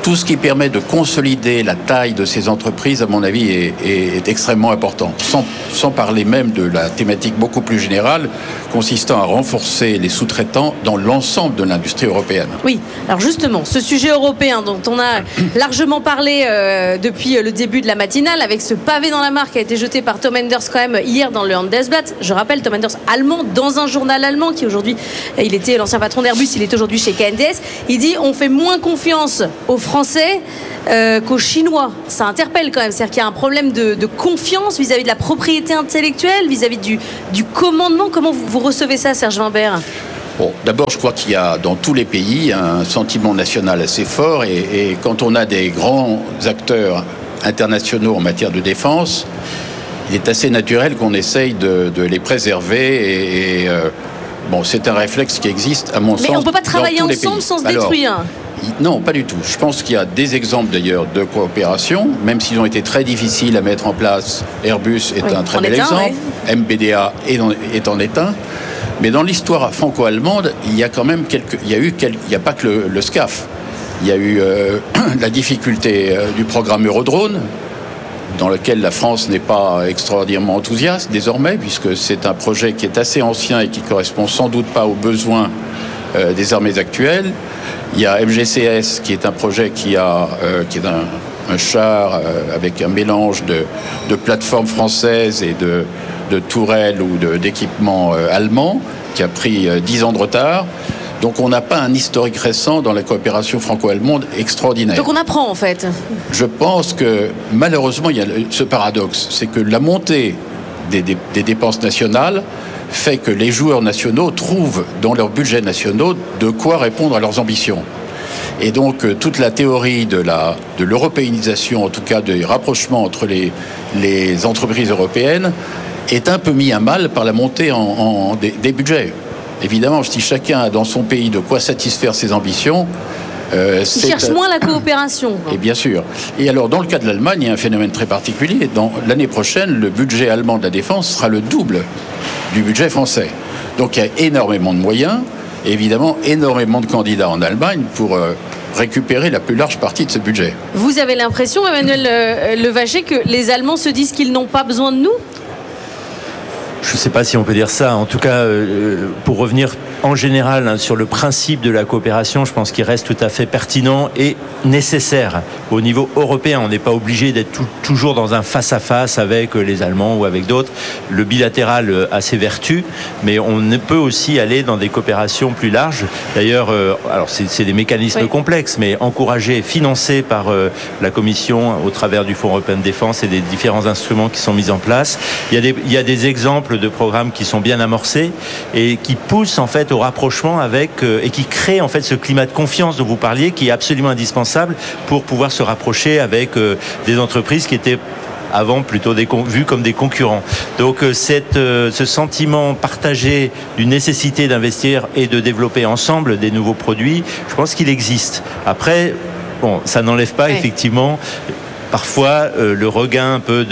tout ce qui permet de consolider la taille de ces entreprises, à mon avis, est extrêmement important. Sans parler même de la thématique beaucoup plus générale, consistant à renforcer les sous-traitants dans l'ensemble de l'industrie européenne. Oui, alors justement, ce sujet européen dont on a largement parlé depuis le début de la matinale, avec ce pavé dans la mare qui a été jeté par Tom Enders quand même hier dans le Handelsblatt. Je rappelle, Tom Enders, allemand, dans un journal allemand qui aujourd'hui, il était l'ancien patron d'Airbus, il est aujourd'hui chez KNDS. Il dit on fait moins confiance aux Français qu'aux Chinois. Ça interpelle quand même, c'est-à-dire qu'il y a un problème de confiance vis-à-vis de la propriété intellectuelle, vis-à-vis du commandement. Comment vous recevez ça, Serge Wimbert ? Bon, d'abord, je crois qu'il y a dans tous les pays un sentiment national assez fort et quand on a des grands acteurs internationaux en matière de défense, il est assez naturel qu'on essaye de les préserver bon, c'est un réflexe qui existe, à mon sens. Mais on ne peut pas travailler ensemble sans se détruire. Non, pas du tout. Je pense qu'il y a des exemples d'ailleurs de coopération, même s'ils ont été très difficiles à mettre en place. Airbus est un très bel exemple. Ouais. MBDA en est un. Mais dans l'histoire franco-allemande, il y a quand même il n'y a pas que le SCAF. Il y a eu la difficulté du programme Eurodrone, dans lequel la France n'est pas extraordinairement enthousiaste désormais, puisque c'est un projet qui est assez ancien et qui correspond sans doute pas aux besoins des armées actuelles. Il y a MGCS, qui est un projet qui est un char avec un mélange de plateformes françaises et de tourelles ou d'équipements allemands, qui a pris 10 ans de retard. Donc on n'a pas un historique récent dans la coopération franco-allemande extraordinaire. Donc on apprend en fait. Je pense que malheureusement il y a ce paradoxe, c'est que la montée des dépenses nationales fait que les joueurs nationaux trouvent dans leurs budgets nationaux de quoi répondre à leurs ambitions. Et donc toute la théorie de l'européanisation, en tout cas des rapprochements entre les entreprises européennes, est un peu mis à mal par la montée des budgets. Évidemment, si chacun a dans son pays de quoi satisfaire ses ambitions... il cherche moins la coopération. Et bien sûr. Et alors, dans le cas de l'Allemagne, il y a un phénomène très particulier. L'année prochaine, le budget allemand de la défense sera le double du budget français. Donc, il y a énormément de moyens, et évidemment, énormément de candidats en Allemagne pour récupérer la plus large partie de ce budget. Vous avez l'impression, Emmanuel Levacher, que les Allemands se disent qu'ils n'ont pas besoin de nous ? Je ne sais pas si on peut dire ça. En tout cas, pour revenir en général sur le principe de la coopération, je pense qu'il reste tout à fait pertinent et nécessaire. Au niveau européen, on n'est pas obligé d'être toujours dans un face-à-face avec les Allemands ou avec d'autres. Le bilatéral a ses vertus, mais on peut aussi aller dans des coopérations plus larges. D'ailleurs, alors c'est des mécanismes complexes, mais encouragés, financés par la Commission au travers du Fonds européen de défense et des différents instruments qui sont mis en place. Il y a des exemples de programmes qui sont bien amorcés et qui poussent en fait au rapprochement et qui créent en fait ce climat de confiance dont vous parliez, qui est absolument indispensable pour pouvoir se rapprocher avec des entreprises qui étaient avant plutôt vues comme des concurrents. Donc ce sentiment partagé d'une nécessité d'investir et de développer ensemble des nouveaux produits, je pense qu'il existe. Après, bon, ça n'enlève pas effectivement parfois le regain un peu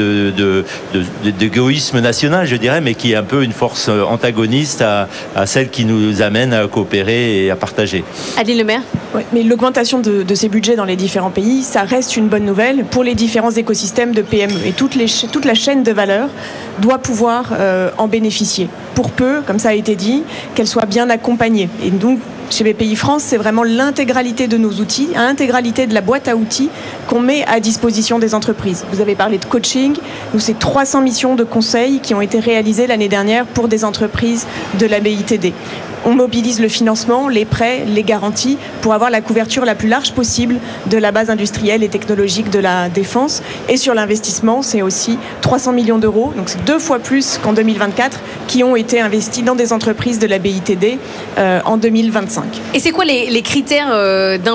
d'égoïsme national, je dirais, mais qui est un peu une force antagoniste à celle qui nous amène à coopérer et à partager. Adeline Lemaire. Oui, mais l'augmentation de ces budgets dans les différents pays, ça reste une bonne nouvelle pour les différents écosystèmes de PME. Et toute la chaîne de valeur doit pouvoir en bénéficier. Pour peu, comme ça a été dit, qu'elle soit bien accompagnée. Et donc, chez BPI France, c'est vraiment l'intégralité de nos outils, l'intégralité de la boîte à outils qu'on met à disposition des entreprises. Vous avez parlé de coaching. Nous, c'est 300 missions de conseil qui ont été réalisées l'année dernière pour des entreprises de la BITD. On mobilise le financement, les prêts, les garanties pour avoir la couverture la plus large possible de la base industrielle et technologique de la défense. Et sur l'investissement, c'est aussi 300 millions d'euros, donc c'est 2 fois plus qu'en 2024, qui ont été investis dans des entreprises de la BITD en 2025. Et c'est quoi les critères d'investissement ?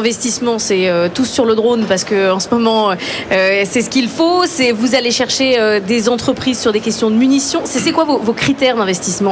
C'est tous sur le drone, parce qu'en ce moment, c'est ce qu'il faut. Vous allez chercher des entreprises sur des questions de munitions. C'est quoi vos critères d'investissement ?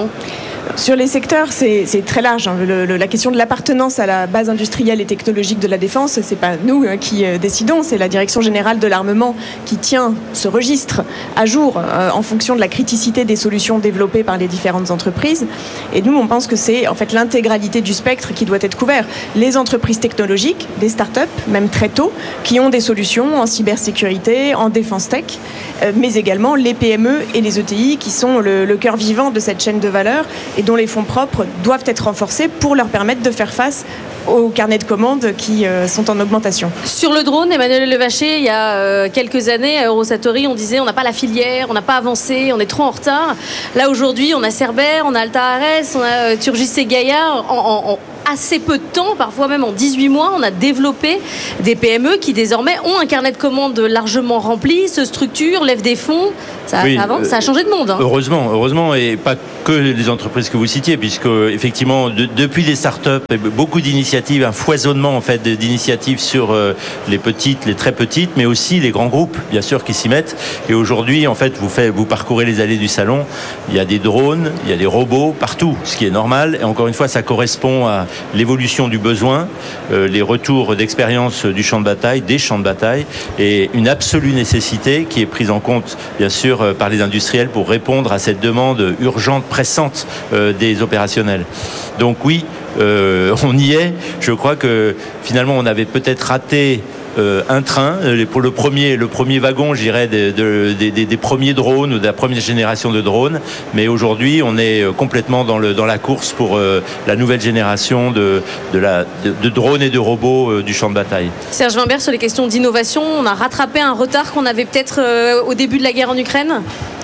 Sur les secteurs, c'est très large. La question de l'appartenance à la base industrielle et technologique de la défense, c'est pas nous qui décidons, c'est la Direction générale de l'armement qui tient ce registre à jour en fonction de la criticité des solutions développées par les différentes entreprises. Et nous, on pense que c'est en fait l'intégralité du spectre qui doit être couvert. Les entreprises technologiques, des startups, même très tôt, qui ont des solutions en cybersécurité, en défense tech, mais également les PME et les ETI qui sont le cœur vivant de cette chaîne de valeur et dont les fonds propres doivent être renforcés pour leur permettre de faire face aux carnets de commandes qui sont en augmentation. Sur le drone, Emmanuel Levacher, il y a quelques années, à Eurosatory, on disait on n'a pas la filière, on n'a pas avancé, on est trop en retard. Là, aujourd'hui, on a Cerber, on a Alta Ares, on a Turgis et Gaïa. En assez peu de temps, parfois même en 18 mois, on a développé des PME qui désormais ont un carnet de commandes largement rempli, se structurent, lèvent des fonds. Ça avance, ça a changé de monde. Heureusement, et pas que les entreprises que vous citiez, puisque effectivement, depuis les startups, beaucoup d'initiatives, un foisonnement en fait d'initiatives sur les petites, les très petites, mais aussi les grands groupes, bien sûr, qui s'y mettent. Et aujourd'hui, en fait, vous parcourez les allées du salon, il y a des drones, il y a des robots partout, ce qui est normal. Et encore une fois, ça correspond à l'évolution du besoin, les retours d'expérience du champ de bataille, des champs de bataille, et une absolue nécessité qui est prise en compte, bien sûr, par les industriels pour répondre à cette demande urgente, pressante des opérationnels. Donc oui, on y est. Je crois que finalement, on avait peut-être raté un train pour le premier wagon, je dirais, des premiers drones ou de la première génération de drones. Mais aujourd'hui, on est complètement dans la course pour la nouvelle génération de drones et de robots du champ de bataille. Serge Wimbert, sur les questions d'innovation, on a rattrapé un retard qu'on avait peut-être au début de la guerre en Ukraine ?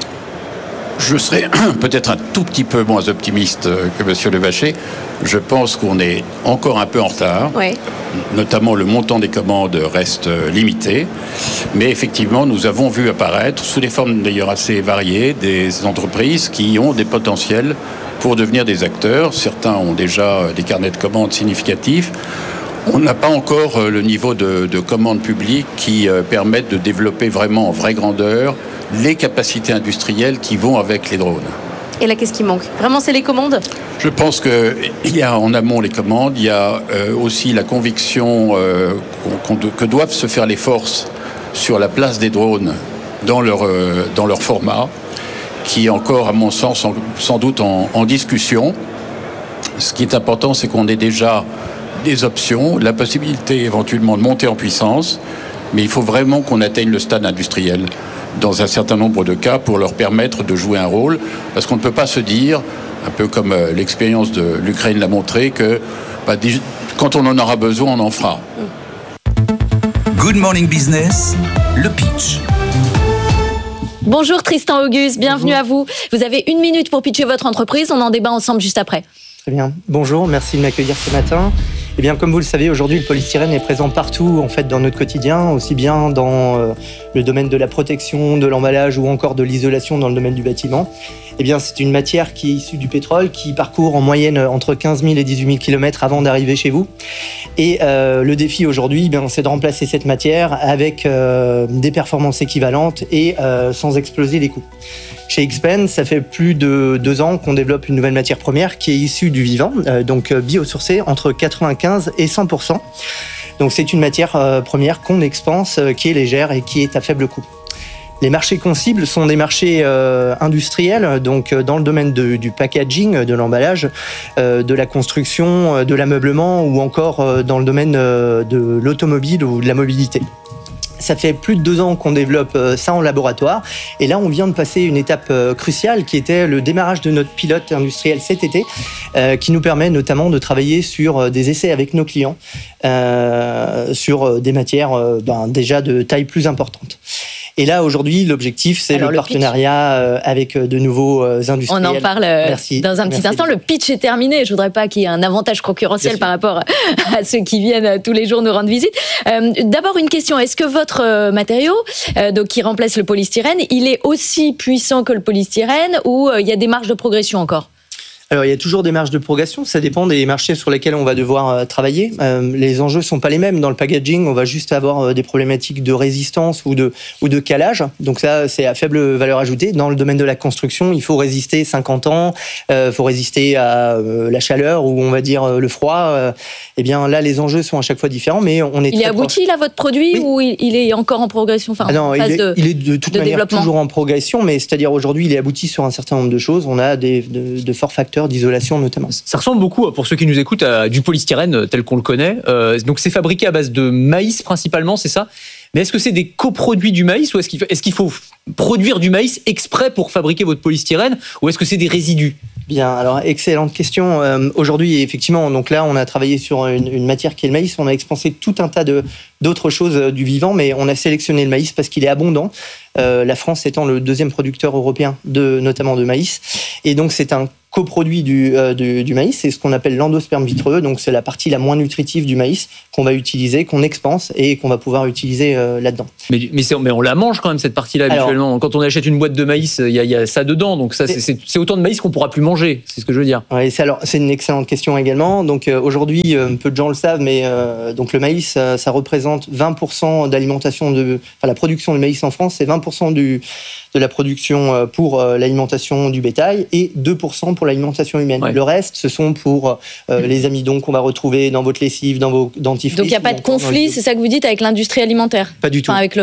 Je serais peut-être un tout petit peu moins optimiste que M. Levacher. Je pense qu'on est encore un peu en retard. Oui. Notamment, le montant des commandes reste limité. Mais effectivement, nous avons vu apparaître, sous des formes d'ailleurs assez variées, des entreprises qui ont des potentiels pour devenir des acteurs. Certains ont déjà des carnets de commandes significatifs. On n'a pas encore le niveau de commandes publiques qui permettent de développer vraiment en vraie grandeur les capacités industrielles qui vont avec les drones. Et là, qu'est-ce qui manque ? Vraiment, c'est les commandes ? Je pense qu'il y a en amont les commandes, il y a aussi la conviction que doivent se faire les forces sur la place des drones dans leur format, qui est encore, à mon sens, sans doute en discussion. Ce qui est important, c'est qu'on ait déjà des options, la possibilité éventuellement de monter en puissance, mais il faut vraiment qu'on atteigne le stade industriel dans un certain nombre de cas pour leur permettre de jouer un rôle, parce qu'on ne peut pas se dire, un peu comme l'expérience de l'Ukraine l'a montré, que quand on en aura besoin, on en fera. Good Morning Business, le pitch. Bonjour Tristan Auguste, bienvenue à vous. Vous avez 1 minute pour pitcher votre entreprise, on en débat ensemble juste après. Très bien. Bonjour, merci de m'accueillir ce matin. Eh bien, comme vous le savez, aujourd'hui, le polystyrène est présent partout, en fait, dans notre quotidien, aussi bien dans le domaine de la protection, de l'emballage ou encore de l'isolation dans le domaine du bâtiment. Eh bien, c'est une matière qui est issue du pétrole, qui parcourt en moyenne entre 15 000 et 18 000 km avant d'arriver chez vous. Et le défi aujourd'hui, c'est de remplacer cette matière avec des performances équivalentes et sans exploser les coûts. Chez Xpen, ça fait plus de 2 ans qu'on développe une nouvelle matière première qui est issue du vivant, donc biosourcée entre 95 et 100%. Donc c'est une matière première qu'on expanse, qui est légère et qui est à faible coût. Les marchés qu'on cible sont des marchés industriels, donc dans le domaine du packaging, de l'emballage, de la construction, de l'ameublement ou encore dans le domaine de l'automobile ou de la mobilité. Ça fait plus de 2 ans qu'on développe ça en laboratoire. Et là, on vient de passer une étape cruciale qui était le démarrage de notre pilote industriel cet été, qui nous permet notamment de travailler sur des essais avec nos clients, sur des matières déjà de taille plus importante. Et là, aujourd'hui, l'objectif, c'est le partenariat avec de nouveaux industriels. On en parle dans un petit instant. Le pitch est terminé. Je voudrais pas qu'il y ait un avantage concurrentiel par rapport à ceux qui viennent tous les jours nous rendre visite. D'abord, une question. Est-ce que votre matériau, donc qui remplace le polystyrène, il est aussi puissant que le polystyrène ou il y a des marges de progression encore ? Alors, il y a toujours des marges de progression. Ça dépend des marchés sur lesquels on va devoir travailler. Les enjeux sont pas les mêmes. Dans le packaging, on va juste avoir des problématiques de résistance ou de calage. Donc ça, c'est à faible valeur ajoutée. Dans le domaine de la construction, il faut résister 50 ans. Il faut résister à la chaleur ou on va dire le froid. Eh bien, là, les enjeux sont à chaque fois différents, mais on est Il est abouti, là, votre produit, ou il est encore en progression, enfin, non, il est de toute manière toujours en progression, mais c'est-à-dire aujourd'hui, il est abouti sur un certain nombre de choses. On a de forts facteurs d'isolation notamment. Ça ressemble beaucoup, pour ceux qui nous écoutent, à du polystyrène tel qu'on le connaît. Donc c'est fabriqué à base de maïs principalement, c'est ça ? Mais est-ce que c'est des coproduits du maïs ou est-ce qu'il faut produire du maïs exprès pour fabriquer votre polystyrène ou est-ce que c'est des résidus ? Bien, alors excellente question. Aujourd'hui, effectivement, donc là, on a travaillé sur une matière qui est le maïs. On a expansé tout un tas d'autres choses du vivant, mais on a sélectionné le maïs parce qu'il est abondant. La France étant le deuxième producteur européen notamment de maïs, et donc c'est un coproduit du maïs, c'est ce qu'on appelle l'endosperme vitreux, donc c'est la partie la moins nutritive du maïs qu'on va utiliser, qu'on expanse et qu'on va pouvoir utiliser là-dedans. Mais on la mange quand même cette partie-là habituellement. Alors, quand on achète une boîte de maïs, il y a ça dedans, donc ça c'est autant de maïs qu'on pourra plus manger, c'est ce que je veux dire. Oui, c'est une excellente question également. Donc aujourd'hui, peu de gens le savent, mais donc le maïs, ça représente 20% d'alimentation la production de maïs en France, c'est 20% de la production pour l'alimentation du bétail et 2% pour l'alimentation humaine. Ouais. Le reste, ce sont pour les amidons qu'on va retrouver dans votre lessive, dans vos dentifrices. Donc il n'y a pas de conflit, c'est ça que vous dites, avec l'industrie alimentaire ? Pas du tout. Enfin, avec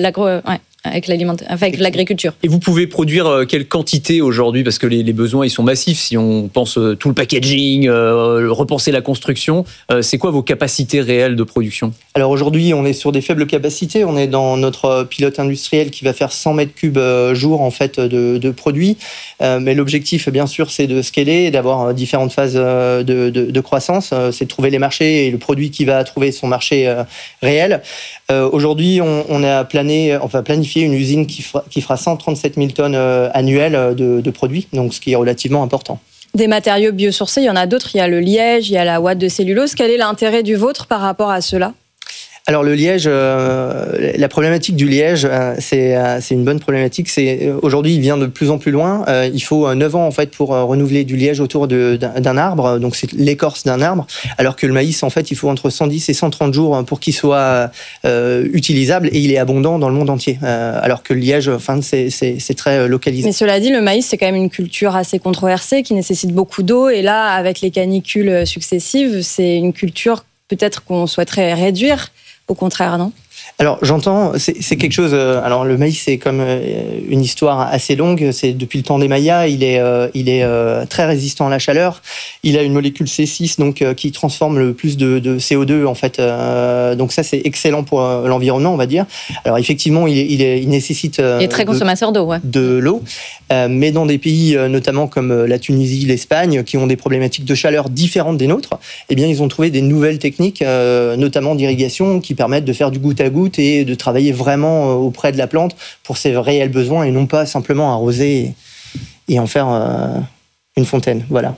avec l'agriculture. Et vous pouvez produire quelle quantité aujourd'hui ? Parce que les besoins, ils sont massifs. Si on pense tout le packaging, repenser la construction, c'est quoi vos capacités réelles de production ? Alors aujourd'hui, on est sur des faibles capacités. On est dans notre pilote industriel qui va faire 100 mètres cubes jour en fait, de produits. Mais l'objectif, bien sûr, c'est de scaler, d'avoir différentes phases de croissance. C'est de trouver les marchés et le produit qui va trouver son marché réel. Aujourd'hui, on a planifié une usine qui fera 137 000 tonnes annuelles de produits, donc ce qui est relativement important. Des matériaux biosourcés, il y en a d'autres. Il y a le liège, il y a la ouate de cellulose. Quel est l'intérêt du vôtre par rapport à cela ? Alors le liège, la problématique du liège, c'est une bonne problématique. Aujourd'hui, il vient de plus en plus loin. Il faut 9 ans en fait pour renouveler du liège autour d'un arbre. Donc c'est l'écorce d'un arbre. Alors que le maïs, en fait, il faut entre 110 et 130 jours pour qu'il soit utilisable et il est abondant dans le monde entier. Alors que le liège, enfin, c'est très localisé. Mais cela dit, le maïs, c'est quand même une culture assez controversée qui nécessite beaucoup d'eau. Et là, avec les canicules successives, c'est une culture peut-être qu'on souhaiterait réduire. Au contraire, non ? Alors j'entends, c'est quelque chose. Alors le maïs c'est comme une histoire assez longue. C'est depuis le temps des Mayas. Il est très résistant à la chaleur. Il a une molécule C6 donc qui transforme le plus de CO2 en fait. Donc ça c'est excellent pour l'environnement on va dire. Alors effectivement il nécessite. Il est très consommateur d'eau, ouais. De l'eau, mais dans des pays notamment comme la Tunisie, l'Espagne, qui ont des problématiques de chaleur différentes des nôtres, eh bien ils ont trouvé des nouvelles techniques, notamment d'irrigation, qui permettent de faire du goutte à goutte et de travailler vraiment auprès de la plante pour ses réels besoins et non pas simplement arroser et en faire une fontaine. Voilà.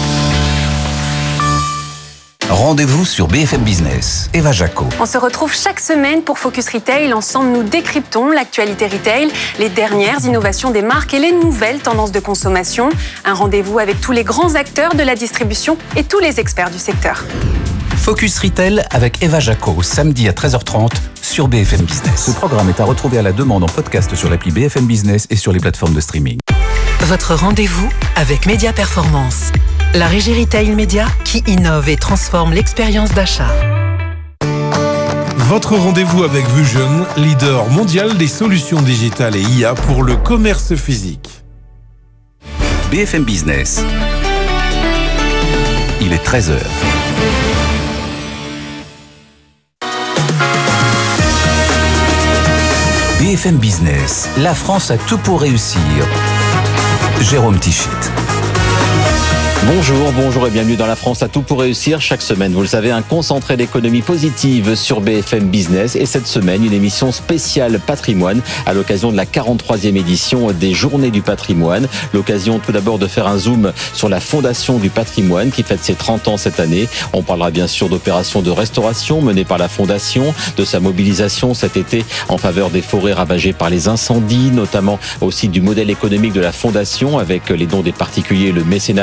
Rendez-vous sur BFM Business. Eva Jaco. On se retrouve chaque semaine pour Focus Retail. Ensemble, nous décryptons l'actualité retail, les dernières innovations des marques et les nouvelles tendances de consommation. Un rendez-vous avec tous les grands acteurs de la distribution et tous les experts du secteur. Focus Retail avec Eva Jaco, samedi à 13h30 sur BFM Business. Ce programme est à retrouver à la demande en podcast sur l'appli BFM Business et sur les plateformes de streaming. Votre rendez-vous avec Média Performance, la régie retail média qui innove et transforme l'expérience d'achat. Votre rendez-vous avec Vusion, leader mondial des solutions digitales et IA pour le commerce physique. BFM Business. Il est 13h. BFM Business, la France a tout pour réussir. Jérôme Tichit. Bonjour et bienvenue dans La France a tout pour réussir. Chaque semaine, vous le savez, un concentré d'économie positive sur BFM Business. Et cette semaine, une émission spéciale patrimoine à l'occasion de la 43e édition des Journées du patrimoine. L'occasion tout d'abord de faire un zoom sur la Fondation du patrimoine qui fête ses 30 ans cette année. On parlera bien sûr d'opérations de restauration menées par la Fondation, de sa mobilisation cet été en faveur des forêts ravagées par les incendies, notamment aussi du modèle économique de la Fondation avec les dons des particuliers et le mécénat des entreprises.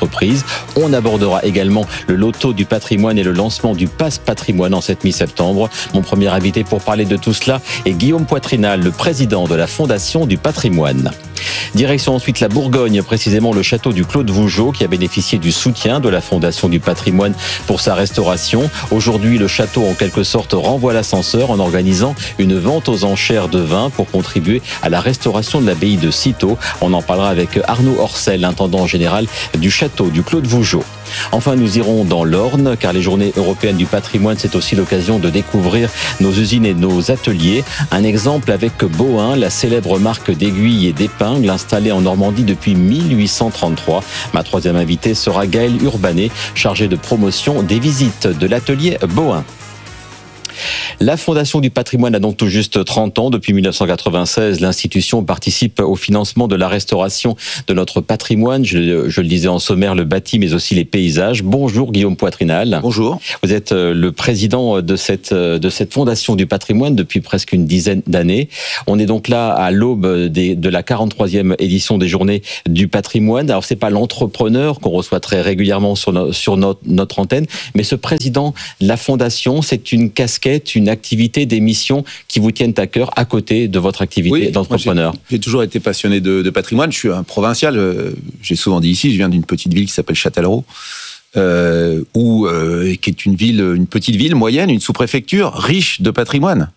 entreprises. On abordera également le loto du patrimoine et le lancement du Pass Patrimoine en cette mi-septembre. Mon premier invité pour parler de tout cela est Guillaume Poitrinal, le président de la Fondation du patrimoine. Direction ensuite la Bourgogne, précisément le château du Clos de Vougeot qui a bénéficié du soutien de la Fondation du patrimoine pour sa restauration. Aujourd'hui, le château en quelque sorte renvoie l'ascenseur en organisant une vente aux enchères de vin pour contribuer à la restauration de l'abbaye de Cîteaux. On en parlera avec Arnaud Orcel, intendant général du château du Clos de Vougeot. Enfin, nous irons dans l'Orne, car les journées européennes du patrimoine, c'est aussi l'occasion de découvrir nos usines et nos ateliers. Un exemple avec Bohain, la célèbre marque d'aiguilles et d'épingles installée en Normandie depuis 1833. Ma troisième invitée sera Gaëlle Urbanet, chargée de promotion des visites de l'atelier Bohain. La Fondation du patrimoine a donc tout juste 30 ans. Depuis 1996, l'institution participe au financement de la restauration de notre patrimoine. Je le disais en sommaire, le bâti, mais aussi les paysages. Bonjour Guillaume Poitrinal. Bonjour. Vous êtes le président de cette Fondation du patrimoine depuis presque une dizaine d'années. On est donc là à l'aube de la 43e édition des Journées du patrimoine. Alors c'est pas l'entrepreneur qu'on reçoit très régulièrement sur notre antenne, mais ce président de la Fondation, c'est une casquette, une activité, des missions qui vous tiennent à cœur à côté de votre activité d'entrepreneur. J'ai toujours été passionné de patrimoine. Je suis un provincial. J'ai souvent dit ici, je viens d'une petite ville qui s'appelle Châtellerault. Qui est une petite ville moyenne, une sous-préfecture riche de patrimoine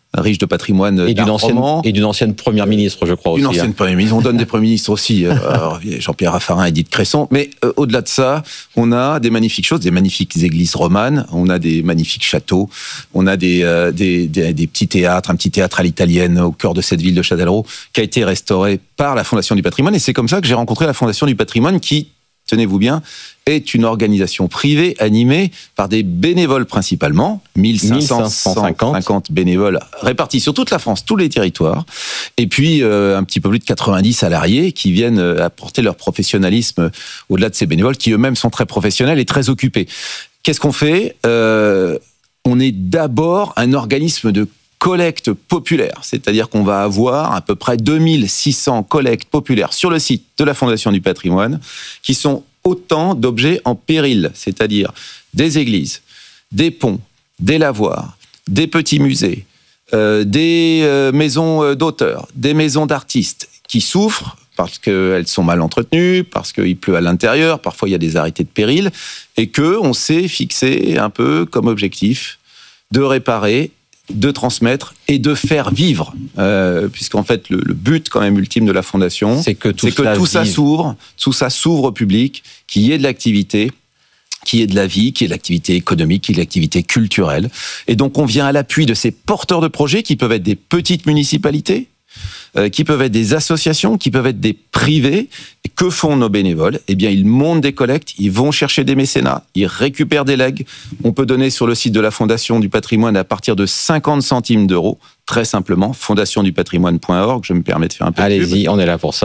et d'une ancienne première ministre, je crois aussi. Une ancienne première ministre. On donne des premiers ministres aussi, Jean-Pierre Raffarin, Edith Cresson. Mais au-delà de ça, on a des magnifiques choses, des magnifiques églises romanes, on a des magnifiques châteaux, on a des petits théâtres, un petit théâtre à l'italienne au cœur de cette ville de Châtellerault qui a été restauré par la Fondation du patrimoine. Et c'est comme ça que j'ai rencontré la Fondation du patrimoine qui, tenez-vous bien, est une organisation privée animée par des bénévoles principalement, 1550 bénévoles répartis sur toute la France, tous les territoires, et puis un petit peu plus de 90 salariés qui viennent apporter leur professionnalisme au-delà de ces bénévoles qui eux-mêmes sont très professionnels et très occupés. Qu'est-ce qu'on fait ? On est d'abord un organisme de collecte populaire, c'est-à-dire qu'on va avoir à peu près 2600 collectes populaires sur le site de la Fondation du patrimoine qui sont autant d'objets en péril, c'est-à-dire des églises, des ponts, des lavoirs, des petits musées, des maisons d'auteurs, des maisons d'artistes qui souffrent parce qu'elles sont mal entretenues, parce qu'il pleut à l'intérieur, parfois il y a des arrêtés de péril, et qu'on s'est fixé un peu comme objectif de réparer, de transmettre et de faire vivre, puisqu'en fait le but quand même ultime de la Fondation, c'est que tout ça s'ouvre au public, qu'il y ait de l'activité, qu'il y ait de la vie, qu'il y ait de l'activité économique, qu'il y ait de l'activité culturelle. Et donc on vient à l'appui de ces porteurs de projets qui peuvent être des petites municipalités, qui peuvent être des associations, qui peuvent être des privés. Et que font nos bénévoles ? Eh bien, ils montent des collectes, ils vont chercher des mécénats, ils récupèrent des legs. On peut donner sur le site de la Fondation du patrimoine à partir de 50 centimes d'euros, très simplement, fondationdupatrimoine.org, je me permets de faire un peu de pub. Allez-y, on est là pour ça.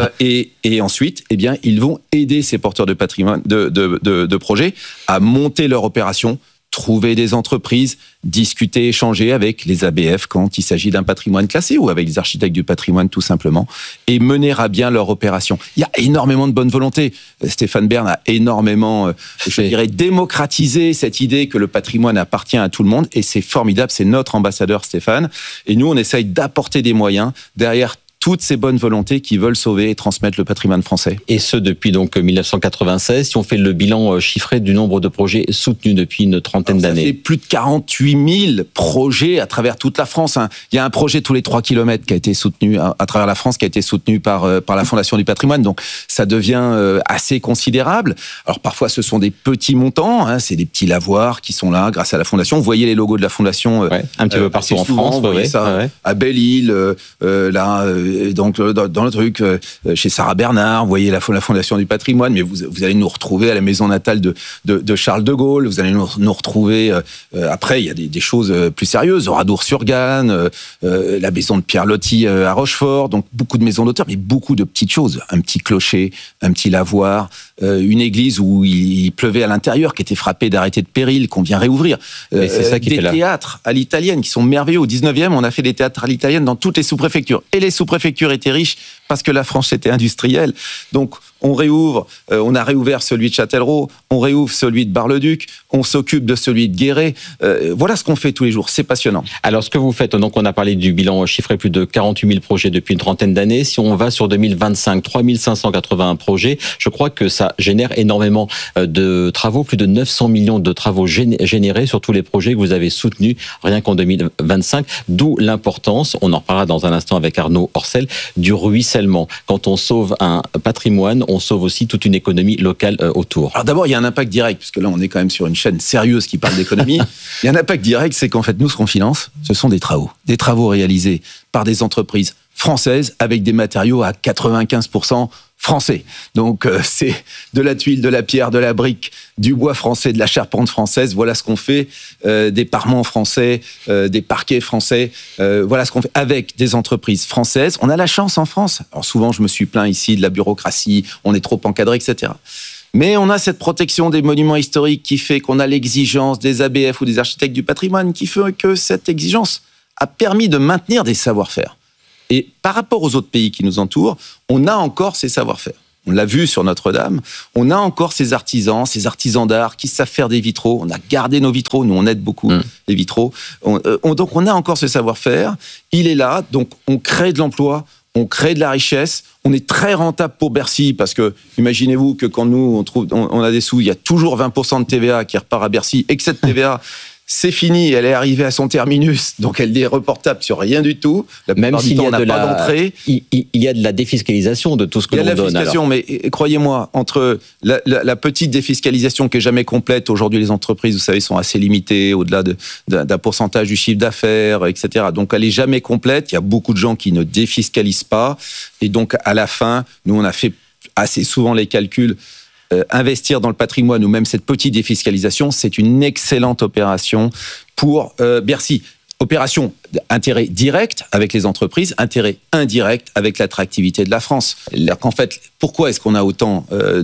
Et ensuite, eh bien, ils vont aider ces porteurs de patrimoine, de projets à monter leur opération, trouver des entreprises, discuter, échanger avec les ABF quand il s'agit d'un patrimoine classé ou avec les architectes du patrimoine tout simplement, et mener à bien leur opération. Il y a énormément de bonne volonté. Stéphane Bern a énormément, je dirais, démocratisé cette idée que le patrimoine appartient à tout le monde, et c'est formidable, c'est notre ambassadeur Stéphane, et nous on essaye d'apporter des moyens derrière toutes ces bonnes volontés qui veulent sauver et transmettre le patrimoine français. Et ce, depuis donc 1996, si on fait le bilan chiffré du nombre de projets soutenus depuis une trentaine d'années. Ça fait plus de 48 000 projets à travers toute la France. Il y a un projet tous les 3 kilomètres qui a été soutenu à travers la France, qui a été soutenu par la Fondation du patrimoine. Donc ça devient assez considérable. Alors parfois ce sont des petits montants, c'est des petits lavoirs qui sont là grâce à la Fondation. Vous voyez les logos de la Fondation un petit peu partout en France. Vous voyez ça à Belle-Île, là... Donc dans le truc chez Sarah Bernard, vous voyez la Fondation du patrimoine, mais vous allez nous retrouver à la maison natale de Charles de Gaulle, vous allez nous retrouver après il y a des choses plus sérieuses, Oradour-sur-Glane, la maison de Pierre Loti à Rochefort, donc beaucoup de maisons d'auteurs, mais beaucoup de petites choses, un petit clocher, un petit lavoir, une église où il pleuvait à l'intérieur, qui était frappée d'arrêtés de péril, qu'on vient réouvrir, c'est ça qui des théâtres à l'italienne qui sont merveilleux. Au 19e, on a fait des théâtres à l'italienne dans toutes les sous-préfectures, et les sous-préfectures étaient riches parce que la France était industrielle. Donc, on réouvre, on a réouvert celui de Châtellerault, on réouvre celui de Bar-le-Duc, on s'occupe de celui de Guéret. Voilà ce qu'on fait tous les jours, c'est passionnant. Alors ce que vous faites, donc on a parlé du bilan chiffré, plus de 48 000 projets depuis une trentaine d'années. Si on va sur 2025, 3 581 projets, je crois que ça génère énormément de travaux, plus de 900 millions de travaux générés sur tous les projets que vous avez soutenus rien qu'en 2025, d'où l'importance, on en reparlera dans un instant avec Arnaud Orcel, du ruissellement. Quand on sauve un patrimoine, on sauve aussi toute une économie locale autour. Alors d'abord, il y a un impact direct, puisque là on est quand même sur une chaîne sérieuse qui parle d'économie. Il y a un impact direct, c'est qu'en fait nous, ce qu'on finance, ce sont des travaux réalisés par des entreprises françaises avec des matériaux à 95% français. Donc c'est de la tuile, de la pierre, de la brique, du bois français, de la charpente française. Voilà ce qu'on fait, des parements français, des parquets français. Voilà ce qu'on fait avec des entreprises françaises. On a la chance en France. Alors souvent, je me suis plaint ici de la bureaucratie, on est trop encadré, etc. Mais on a cette protection des monuments historiques qui fait qu'on a l'exigence des ABF ou des architectes du patrimoine qui fait que cette exigence a permis de maintenir des savoir-faire. Et par rapport aux autres pays qui nous entourent, on a encore ces savoir-faire. On l'a vu sur Notre-Dame, on a encore ces artisans d'art qui savent faire des vitraux. On a gardé nos vitraux, nous on aide beaucoup les vitraux. Donc on a encore ce savoir-faire, il est là, donc on crée de l'emploi, on crée de la richesse, on est très rentable pour Bercy parce que imaginez-vous que quand nous on a des sous, il y a toujours 20% de TVA qui repart à Bercy et que cette TVA c'est fini, elle est arrivée à son terminus, donc elle est reportable sur rien du tout. Même s'il y a pas d'entrée. Il y a de la défiscalisation de tout ce que l'on donne. Il y a de la défiscalisation, mais croyez-moi, entre la petite défiscalisation qui est jamais complète, aujourd'hui les entreprises, vous savez, sont assez limitées, au-delà d'un pourcentage du chiffre d'affaires, etc. Donc elle est jamais complète, il y a beaucoup de gens qui ne défiscalisent pas, et donc à la fin, nous on a fait assez souvent les calculs. Investir dans le patrimoine ou même cette petite défiscalisation, c'est une excellente opération pour Bercy. Opération intérêt direct avec les entreprises, intérêt indirect avec l'attractivité de la France. En fait, pourquoi est-ce qu'on a autant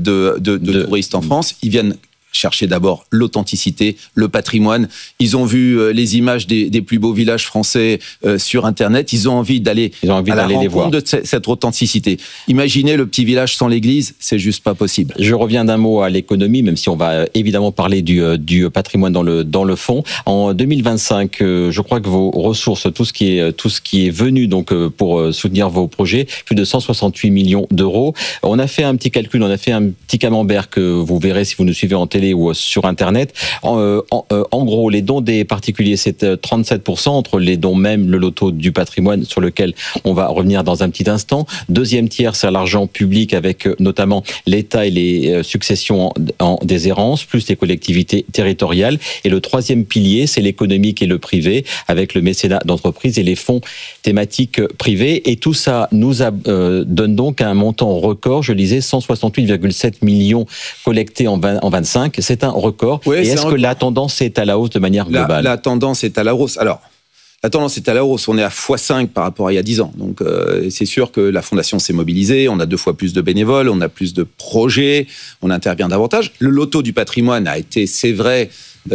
de touristes en France ? Ils viennent chercher d'abord l'authenticité, le patrimoine. Ils ont vu les images des plus beaux villages français sur Internet. Ils ont envie d'aller à la rencontre de cette authenticité. Imaginez le petit village sans l'église, c'est juste pas possible. Je reviens d'un mot à l'économie, même si on va évidemment parler du patrimoine dans le fond. En 2025, je crois que vos ressources, tout ce qui est venu donc pour soutenir vos projets, plus de 168 millions d'euros. On a fait un petit calcul, on a fait un petit camembert que vous verrez si vous nous suivez en télé ou sur Internet. En gros, les dons des particuliers, c'est 37% entre les dons même, le loto du patrimoine, sur lequel on va revenir dans un petit instant. Deuxième tiers, c'est l'argent public avec notamment l'État et les successions en déshérence, plus les collectivités territoriales. Et le troisième pilier, c'est l'économique et le privé, avec le mécénat d'entreprise et les fonds thématiques privés. Et tout ça nous donne donc un montant record, je lisais 168,7 millions collectés en 25. C'est un record. Oui, et est-ce que la tendance est à la hausse de manière globale ? La tendance est à la hausse. Alors, la tendance est à la hausse. On est à x5 par rapport à il y a 10 ans. Donc, c'est sûr que la Fondation s'est mobilisée. On a 2 fois plus de bénévoles. On a plus de projets. On intervient davantage. Le loto du patrimoine a été, c'est vrai,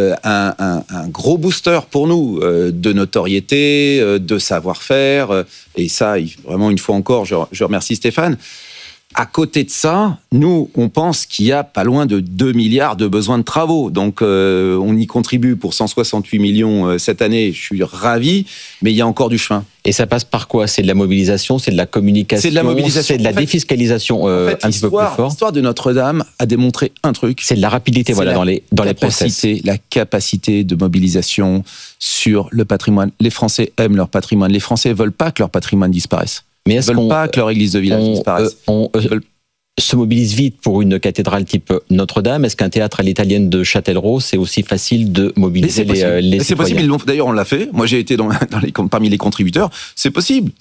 un gros booster pour nous de notoriété, de savoir-faire. Et ça, vraiment, une fois encore, je remercie Stéphane. À côté de ça, nous, on pense qu'il y a pas loin de 2 milliards de besoins de travaux. Donc, on y contribue pour 168 millions cette année. Je suis ravi, mais il y a encore du chemin. Et ça passe par quoi ? C'est de la mobilisation, c'est de la communication, c'est de la mobilisation, c'est de la défiscalisation un petit peu plus fort. L'histoire de Notre-Dame a démontré un truc. C'est de la rapidité, dans les process. La capacité de mobilisation sur le patrimoine. Les Français aiment leur patrimoine. Les Français veulent pas que leur patrimoine disparaisse. Mais est-ce veulent pas que leur église de village disparaisse. Se mobilise vite pour une cathédrale type Notre-Dame. Est-ce qu'un théâtre à l'italienne de Châtellerault, c'est aussi facile de mobiliser les citoyens ? C'est possible. D'ailleurs, on l'a fait. Moi, j'ai été parmi les contributeurs. C'est possible.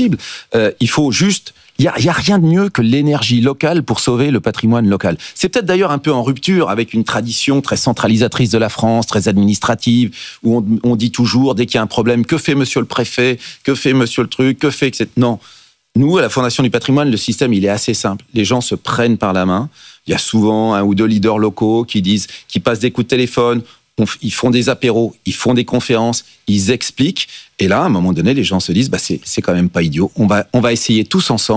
Il faut juste... Il y a rien de mieux que l'énergie locale pour sauver le patrimoine local. C'est peut-être d'ailleurs un peu en rupture avec une tradition très centralisatrice de la France, très administrative, où on dit toujours, dès qu'il y a un problème, que fait monsieur le préfet, que fait monsieur le truc, que fait... etc. Non. Nous, à la Fondation du patrimoine, le système, il est assez simple. Les gens se prennent par la main. Il y a souvent 1 ou 2 leaders locaux qui passent des coups de téléphone, ils font des apéros, ils font des conférences, ils expliquent. Et là, à un moment donné, les gens se disent, c'est quand même pas idiot. On va essayer tous ensemble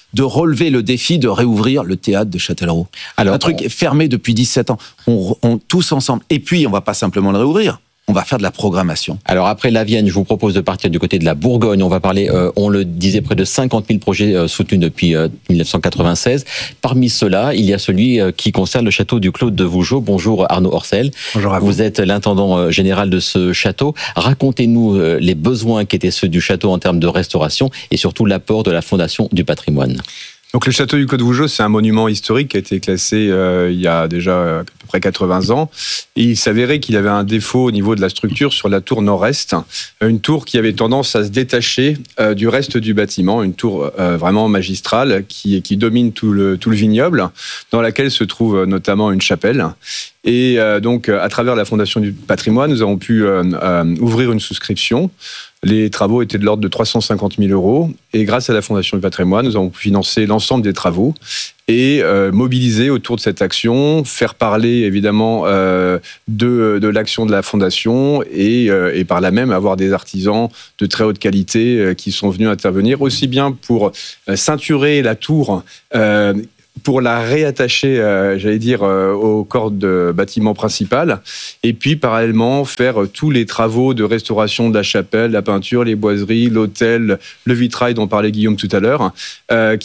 de relever le défi de réouvrir le théâtre de Châtellerault. Alors, un truc fermé depuis 17 ans. On tous ensemble. Et puis, on va pas simplement le réouvrir. On va faire de la programmation. Alors après la Vienne, je vous propose de partir du côté de la Bourgogne. On va parler, on le disait, près de 50 000 projets soutenus depuis 1996. Parmi ceux-là, il y a celui qui concerne le château du Clos de Vougeot. Bonjour Arnaud Orcel. Bonjour à vous. Vous êtes l'intendant général de ce château. Racontez-nous les besoins qui étaient ceux du château en termes de restauration et surtout l'apport de la Fondation du patrimoine. Donc le château du Clos de Vougeot, c'est un monument historique qui a été classé il y a déjà à peu près 80 ans. Et il s'avérait qu'il avait un défaut au niveau de la structure sur la tour nord-est, une tour qui avait tendance à se détacher du reste du bâtiment, une tour vraiment magistrale qui domine tout le vignoble, dans laquelle se trouve notamment une chapelle. Et donc, à travers la Fondation du patrimoine, nous avons pu ouvrir une souscription. Les travaux étaient de l'ordre de 350 000 €. Et grâce à la Fondation du patrimoine, nous avons pu financer l'ensemble des travaux et mobiliser autour de cette action, faire parler évidemment de l'action de la Fondation et par là même avoir des artisans de très haute qualité qui sont venus intervenir, aussi bien pour ceinturer la tour, pour la réattacher, au corps de bâtiment principal, et puis parallèlement faire tous les travaux de restauration de la chapelle, la peinture, les boiseries, l'autel, le vitrail dont parlait Guillaume tout à l'heure,